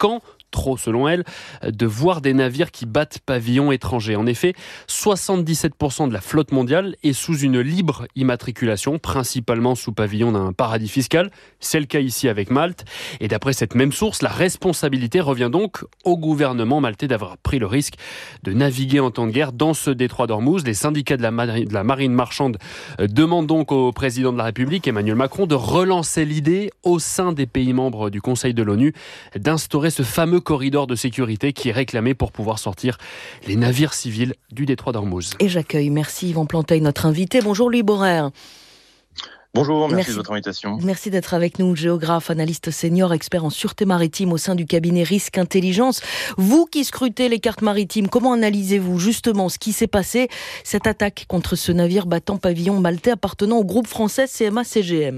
trop selon elle, de voir des navires qui battent pavillon étranger. En effet, soixante-dix-sept pour cent de la flotte mondiale est sous une libre immatriculation, principalement sous pavillon d'un paradis fiscal. C'est le cas ici avec Malte. Et d'après cette même source, la responsabilité revient donc au gouvernement maltais d'avoir pris le risque de naviguer en temps de guerre dans ce détroit d'Ormuz. Les syndicats de la, marine, de la marine marchande demandent donc au président de la République, Emmanuel Macron, de relancer l'idée au sein des pays membres du Conseil de l'ONU d'instaurer ce fameux corridor de sécurité qui est réclamé pour pouvoir sortir les navires civils du détroit d'Ormuz. Et j'accueille, merci Yvan Planteil, notre invité. Bonjour Louis Borer. Bonjour, merci, merci de votre invitation. Merci d'être avec nous, géographe, analyste senior, expert en sûreté maritime au sein du cabinet Risque Intelligence. Vous qui scrutez les cartes maritimes, comment analysez-vous justement ce qui s'est passé, cette attaque contre ce navire battant pavillon maltais appartenant au groupe français C M A C G M ?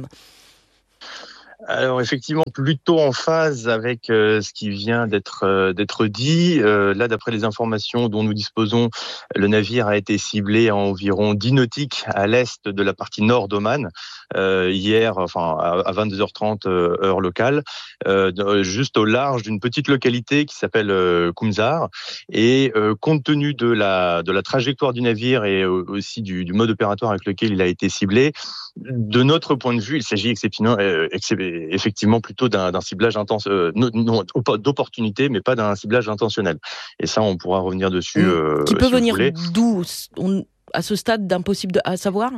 Alors effectivement, plutôt en phase avec euh, ce qui vient d'être euh, d'être dit. Euh, là, d'après les informations dont nous disposons, le navire a été ciblé à environ dix nautiques à l'est de la partie nord d'Oman euh, hier, enfin à vingt-deux heures trente euh, heure locale, euh, juste au large d'une petite localité qui s'appelle euh, Kumzar. Et euh, compte tenu de la de la trajectoire du navire et euh, aussi du, du mode opératoire avec lequel il a été ciblé, de notre point de vue, il s'agit exceptionnellement euh, effectivement plutôt d'un, d'un ciblage intense, euh, non, non, d'opportunité, mais pas d'un ciblage intentionnel. Et ça, on pourra revenir dessus. Euh, qui peut si venir d'où on, à ce stade d'impossible de, à savoir?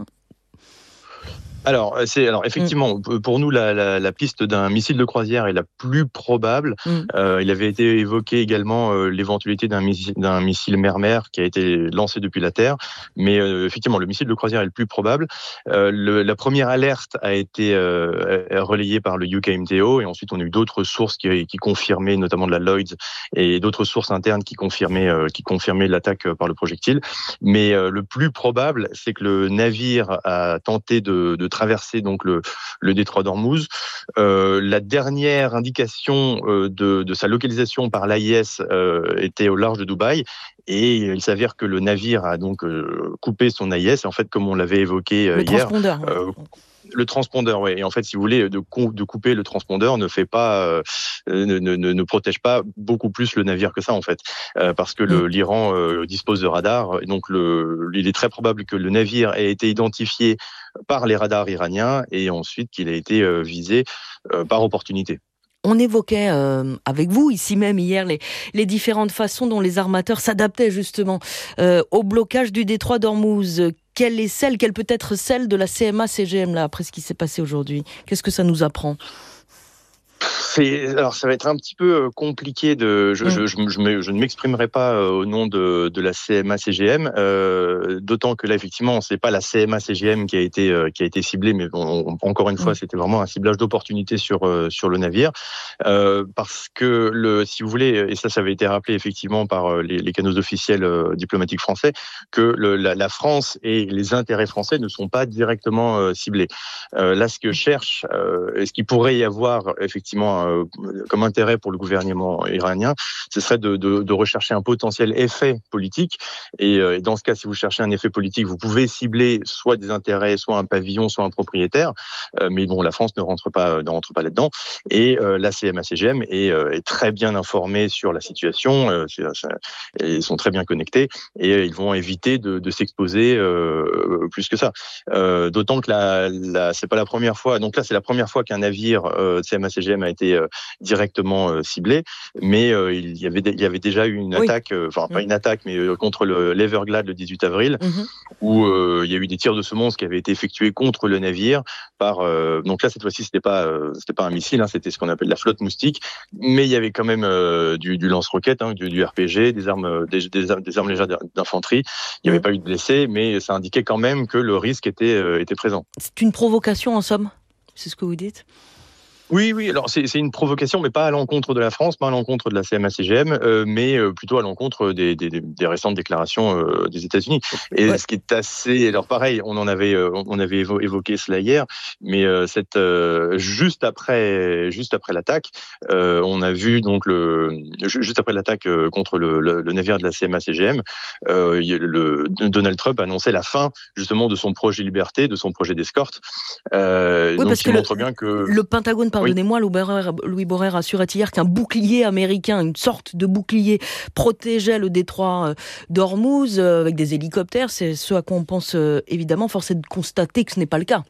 Alors, c'est, alors effectivement, mmh. pour nous, la, la, la piste d'un missile de croisière est la plus probable. Mmh. Euh, il avait été évoqué également euh, l'éventualité d'un missile, d'un missile mer-mer qui a été lancé depuis la Terre. Mais euh, effectivement, le missile de croisière est le plus probable. Euh, le, la première alerte a été euh, relayée par le U K M T O et ensuite on a eu d'autres sources qui, qui confirmaient, notamment de la Lloyd's et d'autres sources internes qui confirmaient, euh, qui confirmaient l'attaque par le projectile. Mais euh, le plus probable, c'est que le navire a tenté de, de traverser donc le, le détroit d'Ormuz. Euh, la dernière indication euh, de, de sa localisation par l'A I S euh, était au large de Dubaï. Et il s'avère que le navire a donc euh, coupé son A I S. Et en fait, comme on l'avait évoqué euh, le hier, transpondeur. Euh, le transpondeur, oui. Et en fait, si vous voulez, de, de couper le transpondeur ne fait pas, euh, ne, ne, ne protège pas beaucoup plus le navire que ça, en fait, euh, parce que le, l'Iran euh, dispose de radars. Et donc, le, il est très probable que le navire ait été identifié par les radars iraniens et ensuite qu'il ait été euh, visé euh, par opportunité. On évoquait euh, avec vous ici même hier les, les différentes façons dont les armateurs s'adaptaient justement euh, au blocage du détroit d'Ormuz. Quelle est celle, quelle peut être celle de la C M A C G M là après ce qui s'est passé aujourd'hui? Qu'est-ce que ça nous apprend? C'est, alors ça va être un petit peu compliqué de. Je, mmh. je, je, je, je ne m'exprimerai pas au nom de, de la C M A C G M, euh, d'autant que là effectivement c'est pas la C M A C G M qui a été euh, qui a été ciblée, mais on, on, encore une fois mmh. c'était vraiment un ciblage d'opportunité sur euh, sur le navire, euh, parce que le, si vous voulez, et ça ça avait été rappelé effectivement par les, les canaux officiels euh, diplomatiques français, que le, la, la France et les intérêts français ne sont pas directement euh, ciblés. Euh, là, ce que cherche euh, et ce qui pourrait y avoir effectivement Euh, comme intérêt pour le gouvernement iranien, ce serait de, de, de rechercher un potentiel effet politique. Et, euh, et dans ce cas, si vous cherchez un effet politique, vous pouvez cibler soit des intérêts, soit un pavillon, soit un propriétaire. Euh, mais bon, la France ne rentre pas, ne rentre pas là-dedans. Et euh, la C M A C G M est, euh, est très bien informée sur la situation. Euh, c'est, c'est, ils sont très bien connectés et euh, ils vont éviter de, de s'exposer euh, plus que ça. Euh, d'autant que la, la, c'est pas la première fois. Donc là, c'est la première fois qu'un navire euh, C M A C G M a été euh, directement euh, ciblé, mais euh, il y avait il y avait déjà eu une oui. attaque, euh, enfin pas mmh. une attaque, mais euh, contre le l'Everglade le dix-huit avril, mmh. où euh, il y a eu des tirs de semonce qui avaient été effectués contre le navire par. Euh, donc là cette fois-ci c'était pas euh, c'était pas un missile, hein, c'était ce qu'on appelle la flotte moustique, mais il y avait quand même euh, du, du lance-roquette, hein, du, du R P G, des armes des, des, armes, des armes légères d'infanterie. Il n'y avait mmh. pas eu de blessés, mais ça indiquait quand même que le risque était euh, était présent. C'est une provocation en somme, c'est ce que vous dites? Oui, oui. Alors c'est, c'est une provocation, mais pas à l'encontre de la France, pas à l'encontre de la C M A C G M, euh, mais euh, plutôt à l'encontre des, des, des récentes déclarations euh, des États-Unis. Et ouais. ce qui est assez, alors pareil, on en avait, euh, on avait évo- évoqué cela hier, mais euh, cette euh, juste après, juste après l'attaque, euh, on a vu donc le juste après l'attaque euh, contre le, le, le navire de la C M A C G M, euh, le Donald Trump annonçait la fin justement de son projet Liberté, de son projet d'escorte. Euh, oui, donc parce il que montre le, bien que le Pentagone, pardon, pardonnez-moi, oui. Louis Borrère assurait hier qu'un bouclier américain, une sorte de bouclier, protégeait le détroit d'Ormuz avec des hélicoptères. C'est ce à quoi on pense évidemment. Force est de constater que ce n'est pas le cas.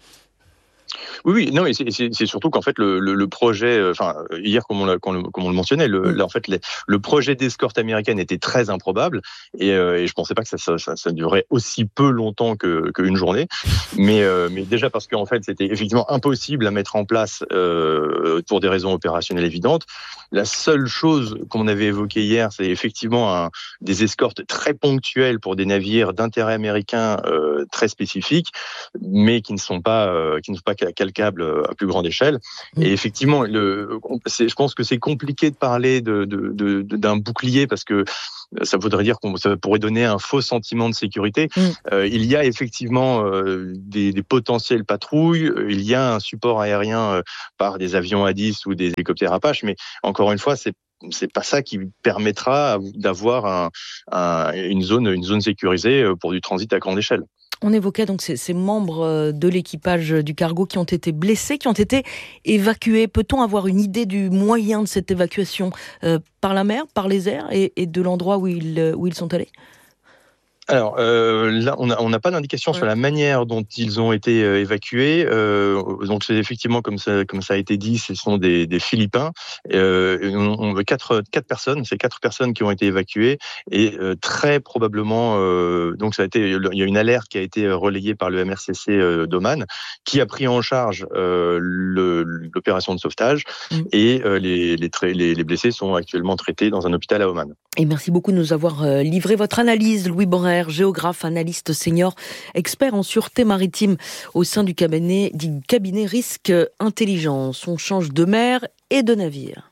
Oui, oui, non, et c'est, c'est, c'est surtout qu'en fait le, le, le projet, enfin euh, hier comme on, l'a, comme on le mentionnait, le, là, en fait les, le projet d'escorte américaine était très improbable et, euh, et je pensais pas que ça, ça, ça, ça durait aussi peu longtemps que qu'une journée, mais euh, mais déjà parce qu'en fait c'était effectivement impossible à mettre en place euh, pour des raisons opérationnelles évidentes. La seule chose qu'on avait évoquée hier, c'est effectivement un, des escortes très ponctuelles pour des navires d'intérêt américain euh, très spécifiques, mais qui ne sont pas euh, qui ne sont pas calcables à plus grande échelle. Et effectivement, le, c'est, je pense que c'est compliqué de parler de, de, de, d'un bouclier parce que ça voudrait dire qu'on ça pourrait donner un faux sentiment de sécurité. Mm. Euh, il y a effectivement euh, des, des potentielles patrouilles, il y a un support aérien euh, par des avions A dix ou des hélicoptères Apache, mais encore une fois, c'est c'est pas ça qui permettra d'avoir un, un, une zone, une zone sécurisée pour du transit à grande échelle. On évoquait donc ces, ces membres de l'équipage du cargo qui ont été blessés, qui ont été évacués. Peut-on avoir une idée du moyen de cette évacuation euh, par la mer, par les airs et, et de l'endroit où ils, où ils sont allés ? Alors euh, là, on n'a on n'a pas d'indication ouais. sur la manière dont ils ont été euh, évacués. Euh, donc c'est effectivement comme ça, comme ça a été dit, ce sont des, des Philippins. Euh, on, on veut quatre quatre personnes, c'est quatre personnes qui ont été évacuées et euh, très probablement euh, donc ça a été, il y a une alerte qui a été relayée par le M R C C euh, d'Oman qui a pris en charge euh, le, l'opération de sauvetage mmh. et euh, les, les, tra- les les blessés sont actuellement traités dans un hôpital à Oman. Et merci beaucoup de nous avoir euh, livré votre analyse, Louis Borrère, géographe, analyste senior, expert en sûreté maritime au sein du cabinet, du cabinet Risque Intelligence. On change de mer et de navire.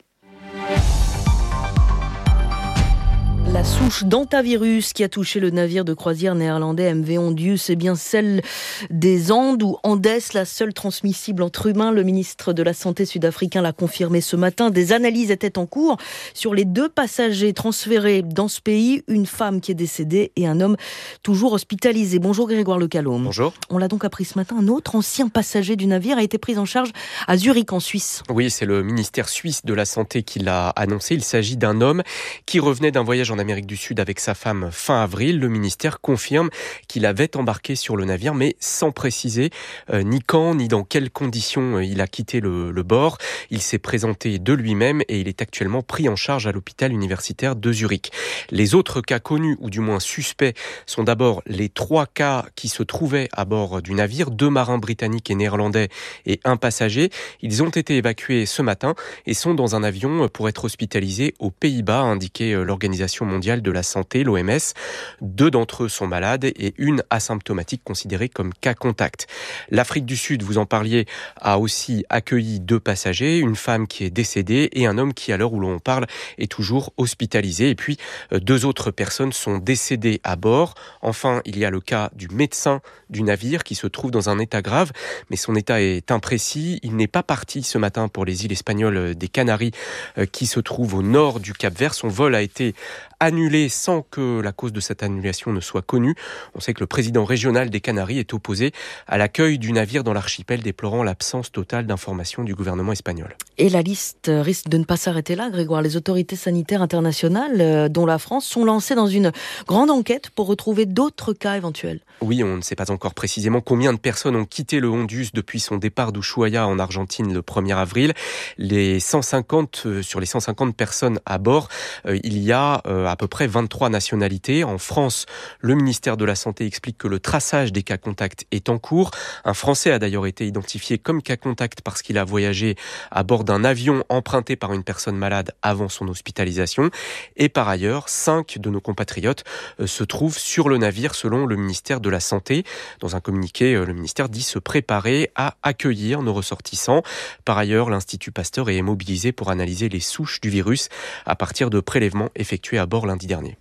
La souche d'hantavirus qui a touché le navire de croisière néerlandais M V Ondius est bien celle des Andes ou Andes, la seule transmissible entre humains. Le ministre de la Santé sud-africain l'a confirmé ce matin. Des analyses étaient en cours sur les deux passagers transférés dans ce pays, une femme qui est décédée et un homme toujours hospitalisé. Bonjour Grégoire Lecalôme. Bonjour. On l'a donc appris ce matin, un autre ancien passager du navire a été pris en charge à Zurich en Suisse. Oui, c'est le ministère suisse de la Santé qui l'a annoncé. Il s'agit d'un homme qui revenait d'un voyage en Amérique du Sud avec sa femme fin avril. Le ministère confirme qu'il avait embarqué sur le navire, mais sans préciser euh, ni quand, ni dans quelles conditions euh, il a quitté le, le bord. Il s'est présenté de lui-même et il est actuellement pris en charge à l'hôpital universitaire de Zurich. Les autres cas connus, ou du moins suspects, sont d'abord les trois cas qui se trouvaient à bord du navire, deux marins britanniques et néerlandais et un passager. Ils ont été évacués ce matin et sont dans un avion pour être hospitalisés aux Pays-Bas, a indiqué l'Organisation mondiale de la santé, l'O M S. Deux d'entre eux sont malades et une asymptomatique considérée comme cas contact. L'Afrique du Sud, vous en parliez, a aussi accueilli deux passagers, une femme qui est décédée et un homme qui, à l'heure où l'on parle, est toujours hospitalisé. Et puis, deux autres personnes sont décédées à bord. Enfin, il y a le cas du médecin du navire qui se trouve dans un état grave, mais son état est imprécis. Il n'est pas parti ce matin pour les îles espagnoles des Canaries qui se trouvent au nord du Cap-Vert. Son vol a été annulé sans que la cause de cette annulation ne soit connue. On sait que le président régional des Canaries est opposé à l'accueil du navire dans l'archipel, déplorant l'absence totale d'informations du gouvernement espagnol. Et la liste risque de ne pas s'arrêter là, Grégoire. Les autorités sanitaires internationales, dont la France, sont lancées dans une grande enquête pour retrouver d'autres cas éventuels. Oui, on ne sait pas encore précisément combien de personnes ont quitté le Hondius depuis son départ d'Ushuaia en Argentine le premier avril. Les cent cinquante, euh, sur les cent cinquante personnes à bord, euh, il y a euh, à peu près vingt-trois nationalités. En France, le ministère de la Santé explique que le traçage des cas contacts est en cours. Un Français a d'ailleurs été identifié comme cas contact parce qu'il a voyagé à bord d'un avion emprunté par une personne malade avant son hospitalisation. Et par ailleurs, cinq de nos compatriotes euh, se trouvent sur le navire selon le ministère de la Santé. Dans un communiqué, euh, le ministère dit se préparer à accueillir nos ressortissants. Par ailleurs, l'Institut Pasteur est mobilisé pour analyser les souches du virus à partir de prélèvements effectués à bord lundi dernier.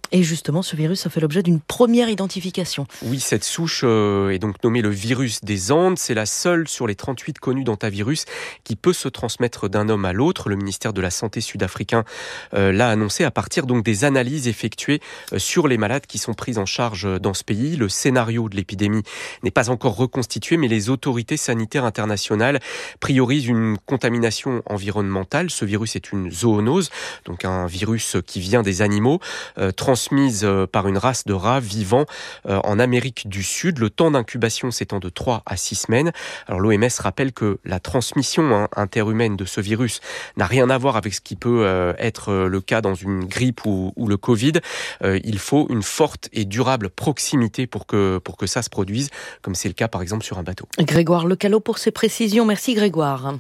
Et justement, ce virus a fait l'objet d'une première identification. Oui, cette souche euh, est donc nommée le virus des Andes. C'est la seule sur les trente-huit connus d'hantavirus qui peut se transmettre d'un homme à l'autre. Le ministère de la Santé sud-africain euh, l'a annoncé à partir donc des analyses effectuées euh, sur les malades qui sont pris en charge dans ce pays. Le scénario de l'épidémie n'est pas encore reconstitué, mais les autorités sanitaires internationales priorisent une contamination environnementale. Ce virus est une zoonose, donc un virus qui vient des animaux, euh, transmise euh, par une race de rats vivant euh, en Amérique du Sud. Le temps d'incubation s'étend de trois à six semaines. Alors l'O M S rappelle que la transmission hein, interhumaine de ce virus n'a rien à voir avec ce qui peut euh, être le cas dans une grippe ou, ou le Covid. Euh, il faut une forte et durable proximité pour que, pour que ça se produise, comme c'est le cas par exemple sur un bateau. Grégoire Lecalot pour ses précisions. Merci Grégoire.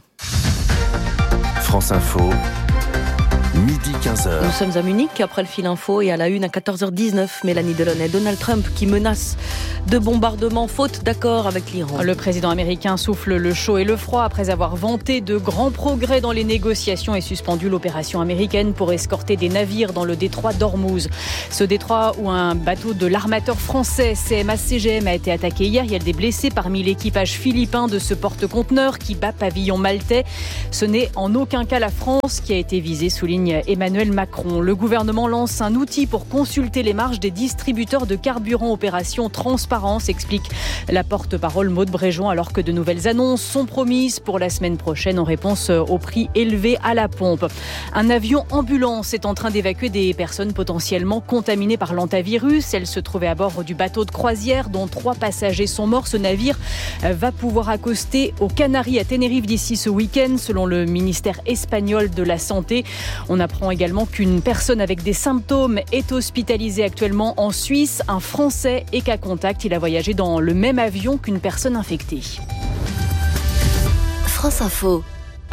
France Info. midi quinze heures. Nous sommes à Munich après le fil info et à la une à quatorze heures dix-neuf. Mélanie Delaunay, Donald Trump qui menace de bombardement faute d'accord avec l'Iran. Le président américain souffle le chaud et le froid après avoir vanté de grands progrès dans les négociations et suspendu l'opération américaine pour escorter des navires dans le détroit d'Ormuz. Ce détroit où un bateau de l'armateur français C M A C G M a été attaqué hier. Il y a des blessés parmi l'équipage philippin de ce porte-conteneur qui bat pavillon maltais. Ce n'est en aucun cas la France qui a été visée, souligne Emmanuel Macron. Le gouvernement lance un outil pour consulter les marges des distributeurs de carburant. Opération Transparence, explique la porte-parole Maude Bréjon, alors que de nouvelles annonces sont promises pour la semaine prochaine en réponse au prix élevé à la pompe. Un avion ambulance est en train d'évacuer des personnes potentiellement contaminées par l'hantavirus. Elles se trouvaient à bord du bateau de croisière dont trois passagers sont morts. Ce navire va pouvoir accoster aux Canaries à Tenerife d'ici ce week-end, selon le ministère espagnol de la Santé. On apprend également qu'une personne avec des symptômes est hospitalisée actuellement en Suisse. Un Français est cas contact. Il a voyagé dans le même avion qu'une personne infectée. France Info.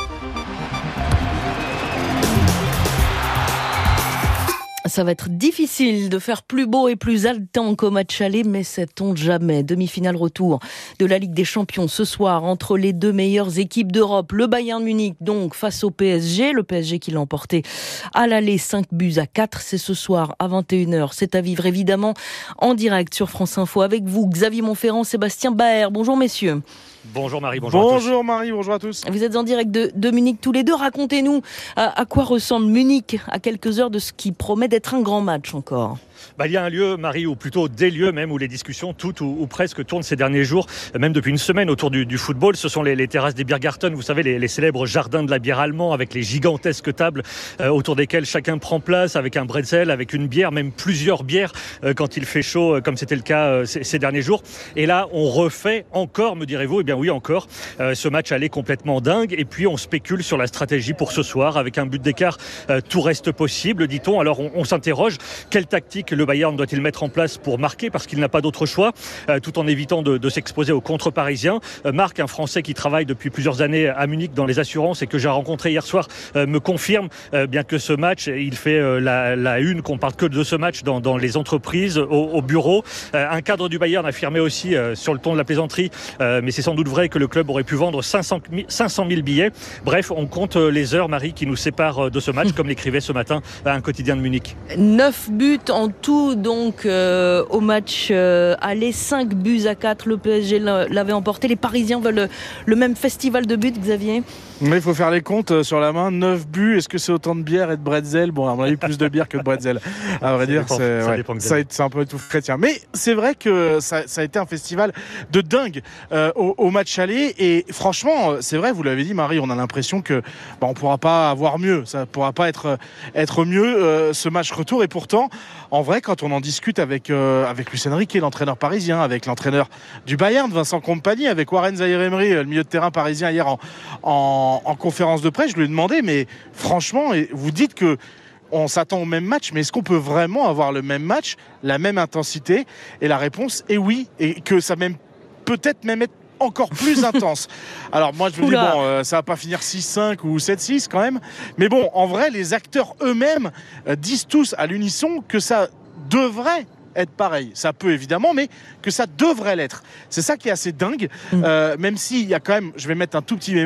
Ça va être difficile de faire plus beau et plus haletant qu'au match aller, mais sait-on jamais. Demi-finale retour de la Ligue des Champions ce soir entre les deux meilleures équipes d'Europe. Le Bayern Munich donc face au P S G. Le P S G qui l'a emporté à l'aller cinq buts à quatre. C'est ce soir à vingt et une heures. C'est à vivre évidemment en direct sur France Info avec vous, Xavier Montferrand, Sébastien Baer. Bonjour messieurs. Bonjour Marie, bonjour, bonjour à tous. Bonjour Marie, bonjour à tous. Vous êtes en direct de, de Munich tous les deux. Racontez-nous à, à quoi ressemble Munich à quelques heures de ce qui promet d'être un grand match encore. Bah, il y a un lieu, Marie, ou plutôt des lieux même, où les discussions toutes ou, ou presque tournent ces derniers jours, même depuis une semaine autour du, du football. Ce sont les, les terrasses des Biergarten, vous savez, les, les célèbres jardins de la bière allemand avec les gigantesques tables euh, autour desquelles chacun prend place avec un bretzel, avec une bière, même plusieurs bières euh, quand il fait chaud, euh, comme c'était le cas euh, ces, ces derniers jours. Et là, on refait encore, me direz-vous, eh bien oui, encore. Euh, ce match allait complètement dingue. Et puis, on spécule sur la stratégie pour ce soir. Avec un but d'écart, euh, tout reste possible, dit-on. Alors, on, on s'interroge. Quelle tactique le Bayern doit-il mettre en place pour marquer, parce qu'il n'a pas d'autre choix, euh, tout en évitant de, de s'exposer aux contre-parisiens. Euh, Marc, un Français qui travaille depuis plusieurs années à Munich dans les assurances et que j'ai rencontré hier soir, euh, me confirme euh, bien que ce match, il fait euh, la, la une, qu'on parle que de ce match dans, dans les entreprises, au, au bureau. Euh, un cadre du Bayern affirmait aussi, euh, sur le ton de la plaisanterie, euh, mais c'est sans doute vrai, que le club aurait pu vendre cinq cent mille billets. Bref, on compte les heures, Marie, qui nous séparent de ce match, comme l'écrivait ce matin un quotidien de Munich. neuf buts en tout donc euh, au match euh, aller, cinq buts à quatre. Le P S G l'avait emporté. Les Parisiens veulent le même festival de buts, Xavier. Mais il faut faire les comptes sur la main. neuf buts, est-ce que c'est autant de bière et de bretzel? Bon, à mon avis, plus de bière que de bretzel. À vrai ça dire, dépend, c'est, ça ouais, ça c'est un peu tout chrétien. Mais c'est vrai que ça, ça a été un festival de dingue euh, au, au match aller. Et franchement, c'est vrai, vous l'avez dit, Marie, on a l'impression que bah, on pourra pas avoir mieux. Ça pourra pas être, être mieux euh, ce match retour. Et pourtant, en vrai, quand on en discute avec, euh, avec Luis Enrique, l'entraîneur parisien, avec l'entraîneur du Bayern, Vincent Kompany, avec Warren Zaïre-Emery, le milieu de terrain parisien, hier en, en, en conférence de presse, je lui ai demandé, mais franchement, vous dites que on s'attend au même match, mais est-ce qu'on peut vraiment avoir le même match, la même intensité? Et la réponse est oui, et que ça même peut-être même être encore plus intense. Alors moi je me dis bon, euh, ça va pas finir six cinq ou sept six quand même, mais bon, en vrai les acteurs eux-mêmes euh, disent tous à l'unisson que ça devrait être pareil. Ça peut évidemment, mais que ça devrait l'être. C'est ça qui est assez dingue, mmh. euh, même s'il y a quand même, je vais mettre un tout petit bémol,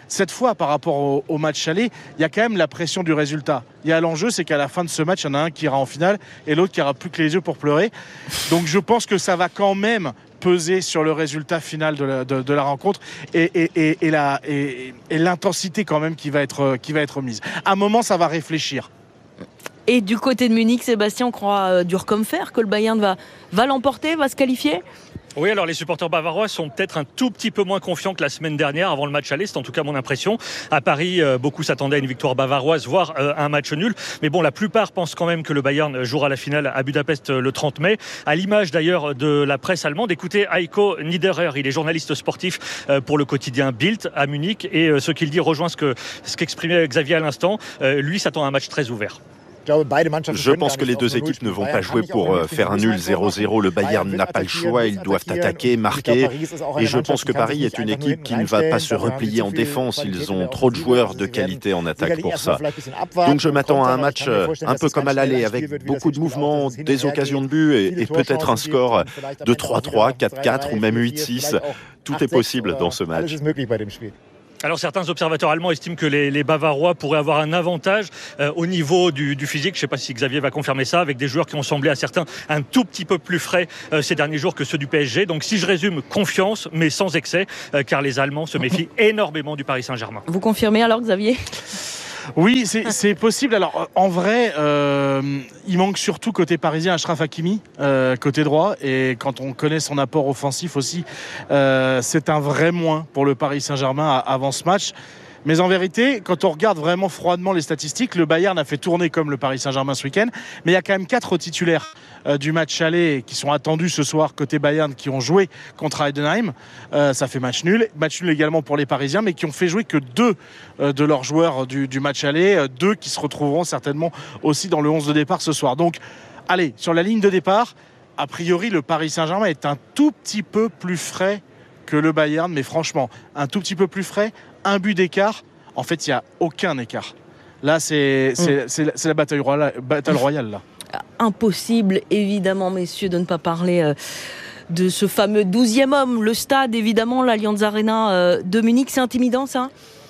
cette fois, par rapport au, au match aller, il y a quand même la pression du résultat. Il y a l'enjeu, c'est qu'à la fin de ce match, il y en a un qui ira en finale et l'autre qui aura plus que les yeux pour pleurer. Donc je pense que ça va quand même peser sur le résultat final de la, de, de la rencontre et, et, et, et, la, et, et l'intensité quand même qui va être, qui va être mise. À un moment, ça va réfléchir. Et du côté de Munich, Sébastien, on croit euh, dur comme fer que le Bayern va, va l'emporter, va se qualifier ? Oui, alors les supporters bavarois sont peut-être un tout petit peu moins confiants que la semaine dernière avant le match aller, c'est en tout cas mon impression. À Paris, euh, beaucoup s'attendaient à une victoire bavaroise, voire euh, un match nul. Mais bon, la plupart pensent quand même que le Bayern jouera la finale à Budapest euh, le trente mai. À l'image d'ailleurs de la presse allemande, écoutez Heiko Niederer, il est journaliste sportif euh, pour le quotidien Bild à Munich. Et euh, ce qu'il dit rejoint ce, que, ce qu'exprimait Xavier à l'instant. Euh, lui s'attend à un match très ouvert. Je pense que les deux équipes ne vont pas jouer pour faire un nul zéro zéro. Le Bayern n'a pas le choix, ils doivent attaquer, marquer. Et je pense que Paris est une équipe qui ne va pas se replier en défense. Ils ont trop de joueurs de qualité en attaque pour ça. Donc je m'attends à un match un peu comme à l'aller, avec beaucoup de mouvements, des occasions de but et, et peut-être un score de trois trois, quatre quatre ou même huit six. Tout est possible dans ce match. Alors certains observateurs allemands estiment que les, les Bavarois pourraient avoir un avantage euh, au niveau du, du physique. Je ne sais pas si Xavier va confirmer ça, avec des joueurs qui ont semblé à certains un tout petit peu plus frais euh, ces derniers jours que ceux du P S G. Donc si je résume, confiance, mais sans excès, euh, car les Allemands se méfient énormément du Paris Saint-Germain. Vous confirmez alors, Xavier ? Oui, c'est, c'est possible. Alors, en vrai, euh, il manque surtout côté parisien Achraf Hakimi, euh, côté droit. Et quand on connaît son apport offensif aussi, euh, c'est un vrai moins pour le Paris Saint-Germain avant ce match. Mais en vérité, quand on regarde vraiment froidement les statistiques, le Bayern a fait tourner comme le Paris Saint-Germain ce week-end. Mais il y a quand même quatre titulaires euh, du match aller qui sont attendus ce soir côté Bayern, qui ont joué contre Heidenheim. Euh, ça fait match nul. Match nul également pour les Parisiens, mais qui ont fait jouer que deux euh, de leurs joueurs du, du match aller. Euh, deux qui se retrouveront certainement aussi dans le onze de départ ce soir. Donc, allez, sur la ligne de départ, a priori, le Paris Saint-Germain est un tout petit peu plus frais que le Bayern. Mais franchement, un tout petit peu plus frais. Un but d'écart, en fait, il n'y a aucun écart. Là, c'est, c'est, mmh. c'est, c'est la bataille royale, bataille royale là. Impossible, évidemment, messieurs, de ne pas parler euh, de ce fameux douzième homme. Le stade, évidemment, l'Allianz Arena euh, de Munich, c'est intimidant, ça ?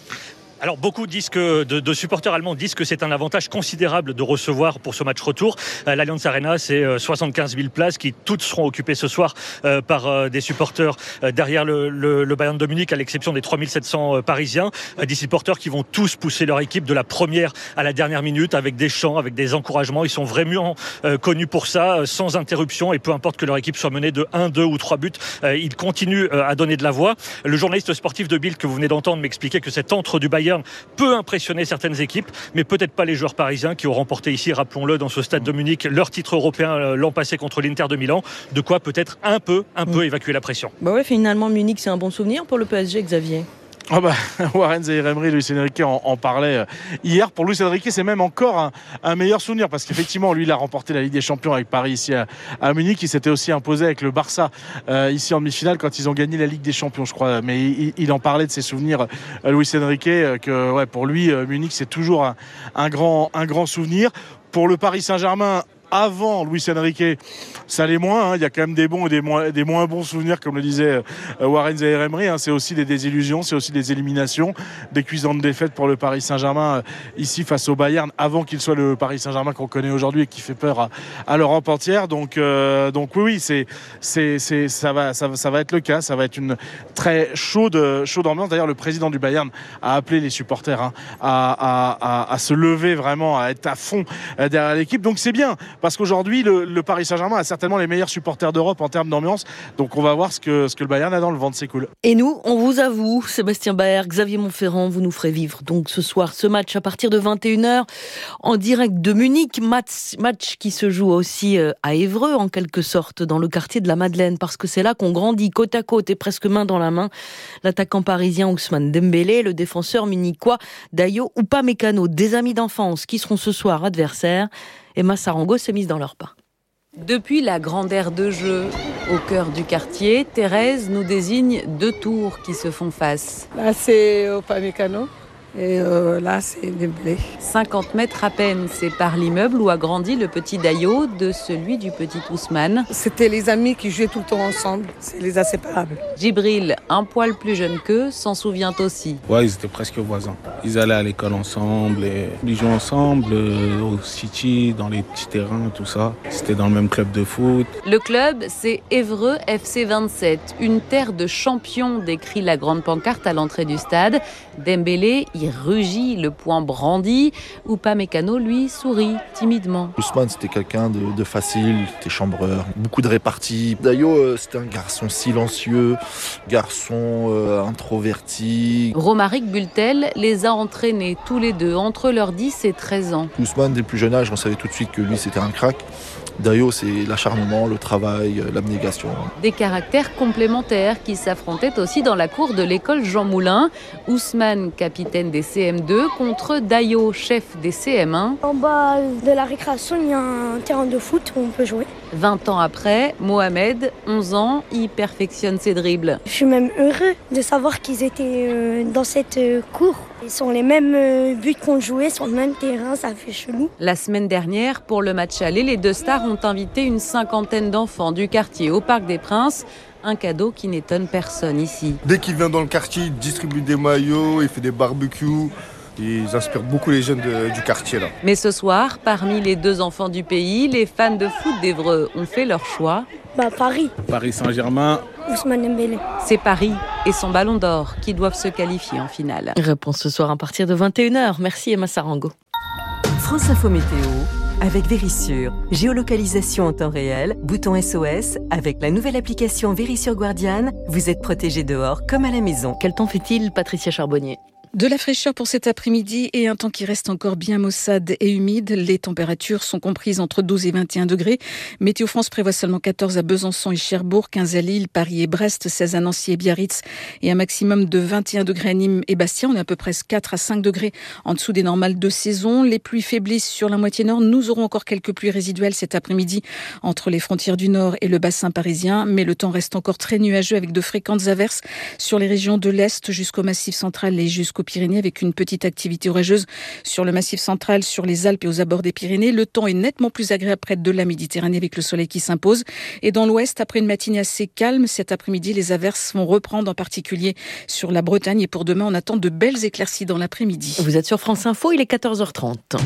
Alors beaucoup disent que, de, de supporters allemands disent que c'est un avantage considérable de recevoir pour ce match retour. Euh, L'Allianz Arena, c'est euh, soixante-quinze mille places qui toutes seront occupées ce soir euh, par euh, des supporters euh, derrière le, le, le Bayern de Munich, à l'exception des trois mille sept cents euh, Parisiens. Euh, des supporters qui vont tous pousser leur équipe de la première à la dernière minute avec des chants, avec des encouragements. Ils sont vraiment euh, connus pour ça, euh, sans interruption, et peu importe que leur équipe soit menée de un, deux ou trois buts, euh, ils continuent euh, à donner de la voix. Le journaliste sportif de Bild que vous venez d'entendre m'expliquait que cet entre du Bayern peut impressionner certaines équipes, mais peut-être pas les joueurs parisiens qui ont remporté ici, rappelons-le, dans ce stade de Munich, leur titre européen l'an passé contre l'Inter de Milan. De quoi peut-être un peu, un peu évacuer la pression. Bah ouais, finalement, Munich, c'est un bon souvenir pour le P S G, Xavier. Oh bah, Warren Zaïre-Emery, Luis Enrique en, en parlait hier. Pour Luis Enrique, c'est même encore un, un meilleur souvenir, parce qu'effectivement, lui, il a remporté la Ligue des Champions avec Paris ici à, à Munich. Il s'était aussi imposé avec le Barça euh, ici en demi-finale quand ils ont gagné la Ligue des Champions, je crois. Mais il, il en parlait de ses souvenirs, euh, Luis Enrique, euh, que ouais, pour lui, euh, Munich, c'est toujours un, un, grand, un grand souvenir. Pour le Paris Saint-Germain, avant Luis Enrique, ça allait moins, hein. Il y a quand même des bons et des moins, des moins bons souvenirs, comme le disait euh, Warren Zaïre-Emery, hein. C'est aussi des désillusions, c'est aussi des éliminations, des cuisantes défaites pour le Paris Saint-Germain euh, ici face au Bayern, avant qu'il soit le Paris Saint-Germain qu'on connaît aujourd'hui et qui fait peur à, à l'Europe entière. Donc, euh, donc oui, oui, c'est, c'est, c'est, ça, va, ça, ça va être le cas, ça va être une très chaude, chaude ambiance. D'ailleurs, le président du Bayern a appelé les supporters hein, à, à, à, à se lever vraiment, à être à fond euh, derrière l'équipe. Donc c'est bien. Parce qu'aujourd'hui, le, le Paris Saint-Germain a certainement les meilleurs supporters d'Europe en termes d'ambiance. Donc on va voir ce que, ce que le Bayern a dans le ventre, c'est cool. Et nous, on vous avoue, Sébastien Baer, Xavier Montferrand, vous nous ferez vivre donc ce soir ce match à partir de vingt et une heures en direct de Munich. Match, match qui se joue aussi à Évreux en quelque sorte, dans le quartier de la Madeleine, parce que c'est là qu'on grandit côte à côte et presque main dans la main. L'attaquant parisien Ousmane Dembélé, le défenseur munichois Dayo Upamecano, des amis d'enfance qui seront ce soir adversaires. Emma Sarango s'est mise dans leur pas. Depuis la grande aire de jeu, au cœur du quartier, Thérèse nous désigne deux tours qui se font face. Là, c'est Upamecano Et euh, là, c'est des blés. cinquante mètres à peine séparent l'immeuble où a grandi le petit Dayo de celui du petit Ousmane. C'était les amis qui jouaient tout le temps ensemble. C'est les inséparables. Djibril, un poil plus jeune qu'eux, s'en souvient aussi. Ouais, ils étaient presque voisins. Ils allaient à l'école ensemble, et ils jouaient ensemble euh, au City, dans les petits terrains, tout ça. C'était dans le même club de foot. Le club, c'est Évreux F C vingt-sept, une terre de champions, décrit la grande pancarte à l'entrée du stade. Dembélé y rugit, le poing brandi. Upamecano, lui, sourit timidement. Ousmane, c'était quelqu'un de, de facile, c'était chambreur, beaucoup de réparties. Dayo, euh, c'était un garçon silencieux, garçon euh, introverti. Romaric Bultel les a entraînés tous les deux entre leurs dix et treize ans. Ousmane, dès le plus jeune âge, on savait tout de suite que lui, c'était un crack. Dayo, c'est l'acharnement, le travail, l'abnégation. Des caractères complémentaires qui s'affrontaient aussi dans la cour de l'école Jean Moulin. Ousmane, capitaine des C M deux, contre Dayo, chef des C M un. En bas de la récréation, il y a un terrain de foot où on peut jouer. vingt ans après, Mohamed, onze ans, y perfectionne ses dribbles. Je suis même heureux de savoir qu'ils étaient dans cette cour. Ils sont les mêmes buts qu'on jouait sur le même terrain, ça fait chelou. La semaine dernière, pour le match aller, les deux stars ont invité une cinquantaine d'enfants du quartier au Parc des Princes. Un cadeau qui n'étonne personne ici. Dès qu'il vient dans le quartier, il distribue des maillots, il fait des barbecues. Ils inspirent beaucoup les jeunes de, du quartier là. Mais ce soir, parmi les deux enfants du pays, les fans de foot d'Évreux ont fait leur choix. Bah Paris. Paris Saint-Germain. Ousmane Dembélé. C'est Paris et son ballon d'or qui doivent se qualifier en finale. Réponse ce soir à partir de vingt et une heures. Merci Emma Sarango. France Info Météo avec Vérissure. Géolocalisation en temps réel, bouton S O S. Avec la nouvelle application Vérissure Guardian, vous êtes protégé dehors comme à la maison. Quel temps fait-il, Patricia Charbonnier ? De la fraîcheur pour cet après-midi et un temps qui reste encore bien maussade et humide. Les températures sont comprises entre douze et vingt et un degrés. Météo France prévoit seulement quatorze à Besançon et Cherbourg, quinze à Lille, Paris et Brest, seize à Nancy et Biarritz et un maximum de vingt et un degrés à Nîmes et Bastia. On est à peu près quatre à cinq degrés en dessous des normales de saison. Les pluies faiblissent sur la moitié nord. Nous aurons encore quelques pluies résiduelles cet après-midi entre les frontières du nord et le bassin parisien. Mais le temps reste encore très nuageux avec de fréquentes averses sur les régions de l'Est jusqu'au Massif central et jusqu'au Pyrénées avec une petite activité orageuse sur le Massif central, sur les Alpes et aux abords des Pyrénées. Le temps est nettement plus agréable près de la Méditerranée avec le soleil qui s'impose. Et dans l'ouest, après une matinée assez calme, cet après-midi, les averses vont reprendre en particulier sur la Bretagne. Et pour demain, on attend de belles éclaircies dans l'après-midi. Vous êtes sur France Info, il est quatorze heures trente.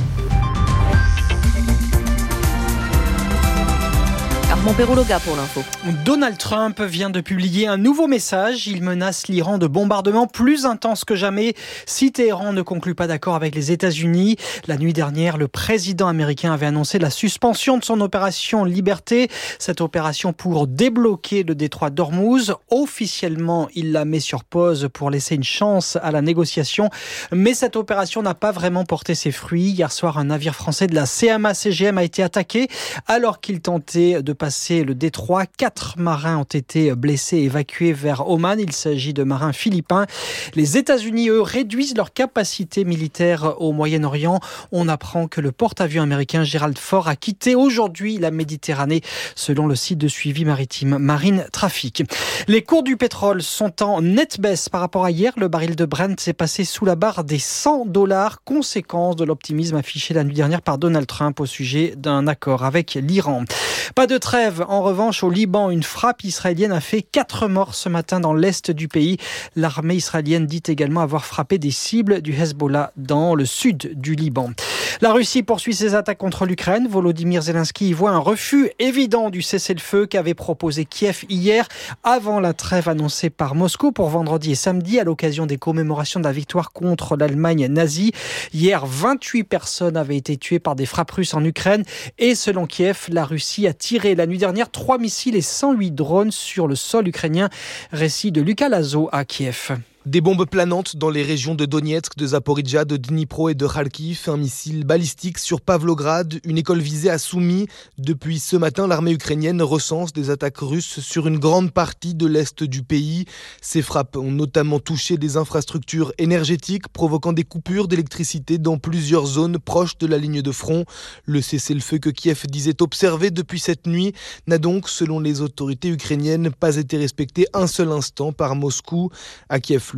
Armand Perrologa pour l'info. Donald Trump vient de publier un nouveau message. Il menace l'Iran de bombardements plus intenses que jamais si Téhéran ne conclut pas d'accord avec les États-Unis. La nuit dernière, le président américain avait annoncé la suspension de son opération Liberté. Cette opération pour débloquer le détroit d'Ormuz. Officiellement, il la met sur pause pour laisser une chance à la négociation. Mais cette opération n'a pas vraiment porté ses fruits. Hier soir, un navire français de la C M A C G M a été attaqué alors qu'il tentait de passer le détroit. Quatre marins ont été blessés et évacués vers Oman. Il s'agit de marins philippins. Les États-Unis, eux, réduisent leur capacité militaire au Moyen-Orient. On apprend que le porte-avions américain Gerald Ford a quitté aujourd'hui la Méditerranée, selon le site de suivi maritime Marine Traffic. Les cours du pétrole sont en nette baisse par rapport à hier. Le baril de Brent s'est passé sous la barre des cent dollars, conséquence de l'optimisme affiché la nuit dernière par Donald Trump au sujet d'un accord avec l'Iran. Pas de trêve, en revanche, au Liban. Une frappe israélienne a fait quatre morts ce matin dans l'est du pays. L'armée israélienne dit également avoir frappé des cibles du Hezbollah dans le sud du Liban. La Russie poursuit ses attaques contre l'Ukraine. Volodymyr Zelensky y voit un refus évident du cessez-le-feu qu'avait proposé Kiev hier, avant la trêve annoncée par Moscou pour vendredi et samedi à l'occasion des commémorations de la victoire contre l'Allemagne nazie. Hier, vingt-huit personnes avaient été tuées par des frappes russes en Ukraine et selon Kiev, la Russie a tiré la nuit dernière trois missiles et cent huit drones sur le sol ukrainien. Récit de Lucas Lazo à Kiev. Des bombes planantes dans les régions de Donetsk, de Zaporizhzhia, de Dnipro et de Kharkiv. Un missile balistique sur Pavlograd, une école visée à Soumy. Depuis ce matin, l'armée ukrainienne recense des attaques russes sur une grande partie de l'est du pays. Ces frappes ont notamment touché des infrastructures énergétiques, provoquant des coupures d'électricité dans plusieurs zones proches de la ligne de front. Le cessez-le-feu que Kiev disait observer depuis cette nuit n'a donc, selon les autorités ukrainiennes, pas été respecté un seul instant par Moscou. À Kiev,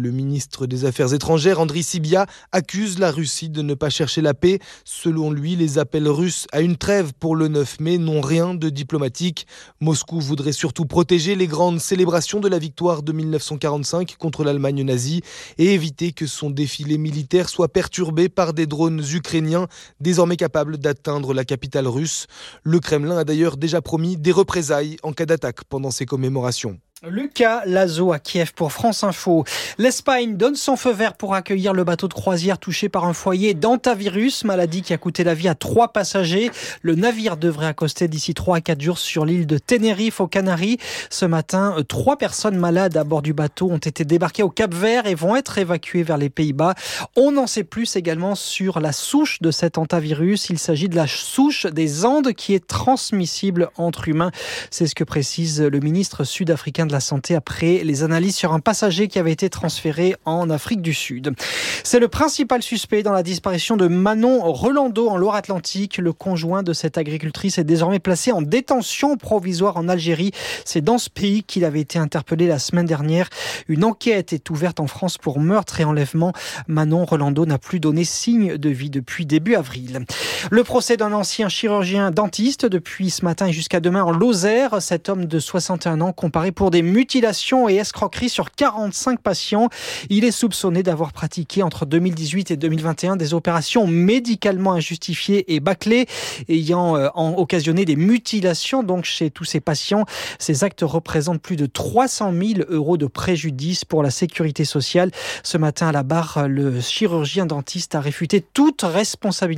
Le ministre des Affaires étrangères, Andriy Sybiha, accuse la Russie de ne pas chercher la paix. Selon lui, les appels russes à une trêve pour le neuf mai n'ont rien de diplomatique. Moscou voudrait surtout protéger les grandes célébrations de la victoire de mille neuf cent quarante-cinq contre l'Allemagne nazie et éviter que son défilé militaire soit perturbé par des drones ukrainiens désormais capables d'atteindre la capitale russe. Le Kremlin a d'ailleurs déjà promis des représailles en cas d'attaque pendant ces commémorations. Lucas Lazo à Kiev pour France Info. L'Espagne donne son feu vert pour accueillir le bateau de croisière touché par un foyer d'hantavirus, maladie qui a coûté la vie à trois passagers. Le navire devrait accoster d'ici trois à quatre jours sur l'île de Tenerife aux Canaries. Ce matin, trois personnes malades à bord du bateau ont été débarquées au Cap-Vert et vont être évacuées vers les Pays-Bas. On en sait plus également sur la souche de cet hantavirus. Il s'agit de la souche des Andes qui est transmissible entre humains. C'est ce que précise le ministre sud-africain de la Santé après les analyses sur un passager qui avait été transféré en Afrique du Sud. C'est le principal suspect dans la disparition de Manon Rolando en Loire-Atlantique. Le conjoint de cette agricultrice est désormais placé en détention provisoire en Algérie. C'est dans ce pays qu'il avait été interpellé la semaine dernière. Une enquête est ouverte en France pour meurtre et enlèvement. Manon Rolando n'a plus donné signe de vie depuis début avril. Le procès d'un ancien chirurgien dentiste depuis ce matin et jusqu'à demain en Lozère. Cet homme de soixante et un ans comparé pour des mutilations et escroqueries sur quarante-cinq patients. Il est soupçonné d'avoir pratiqué entre deux mille dix-huit et deux mille vingt et un des opérations médicalement injustifiées et bâclées ayant euh, en occasionné des mutilations donc chez tous ces patients. Ces actes représentent plus de trois cent mille euros de préjudice pour la sécurité sociale. Ce matin à la barre, le chirurgien dentiste a réfuté toute responsabilité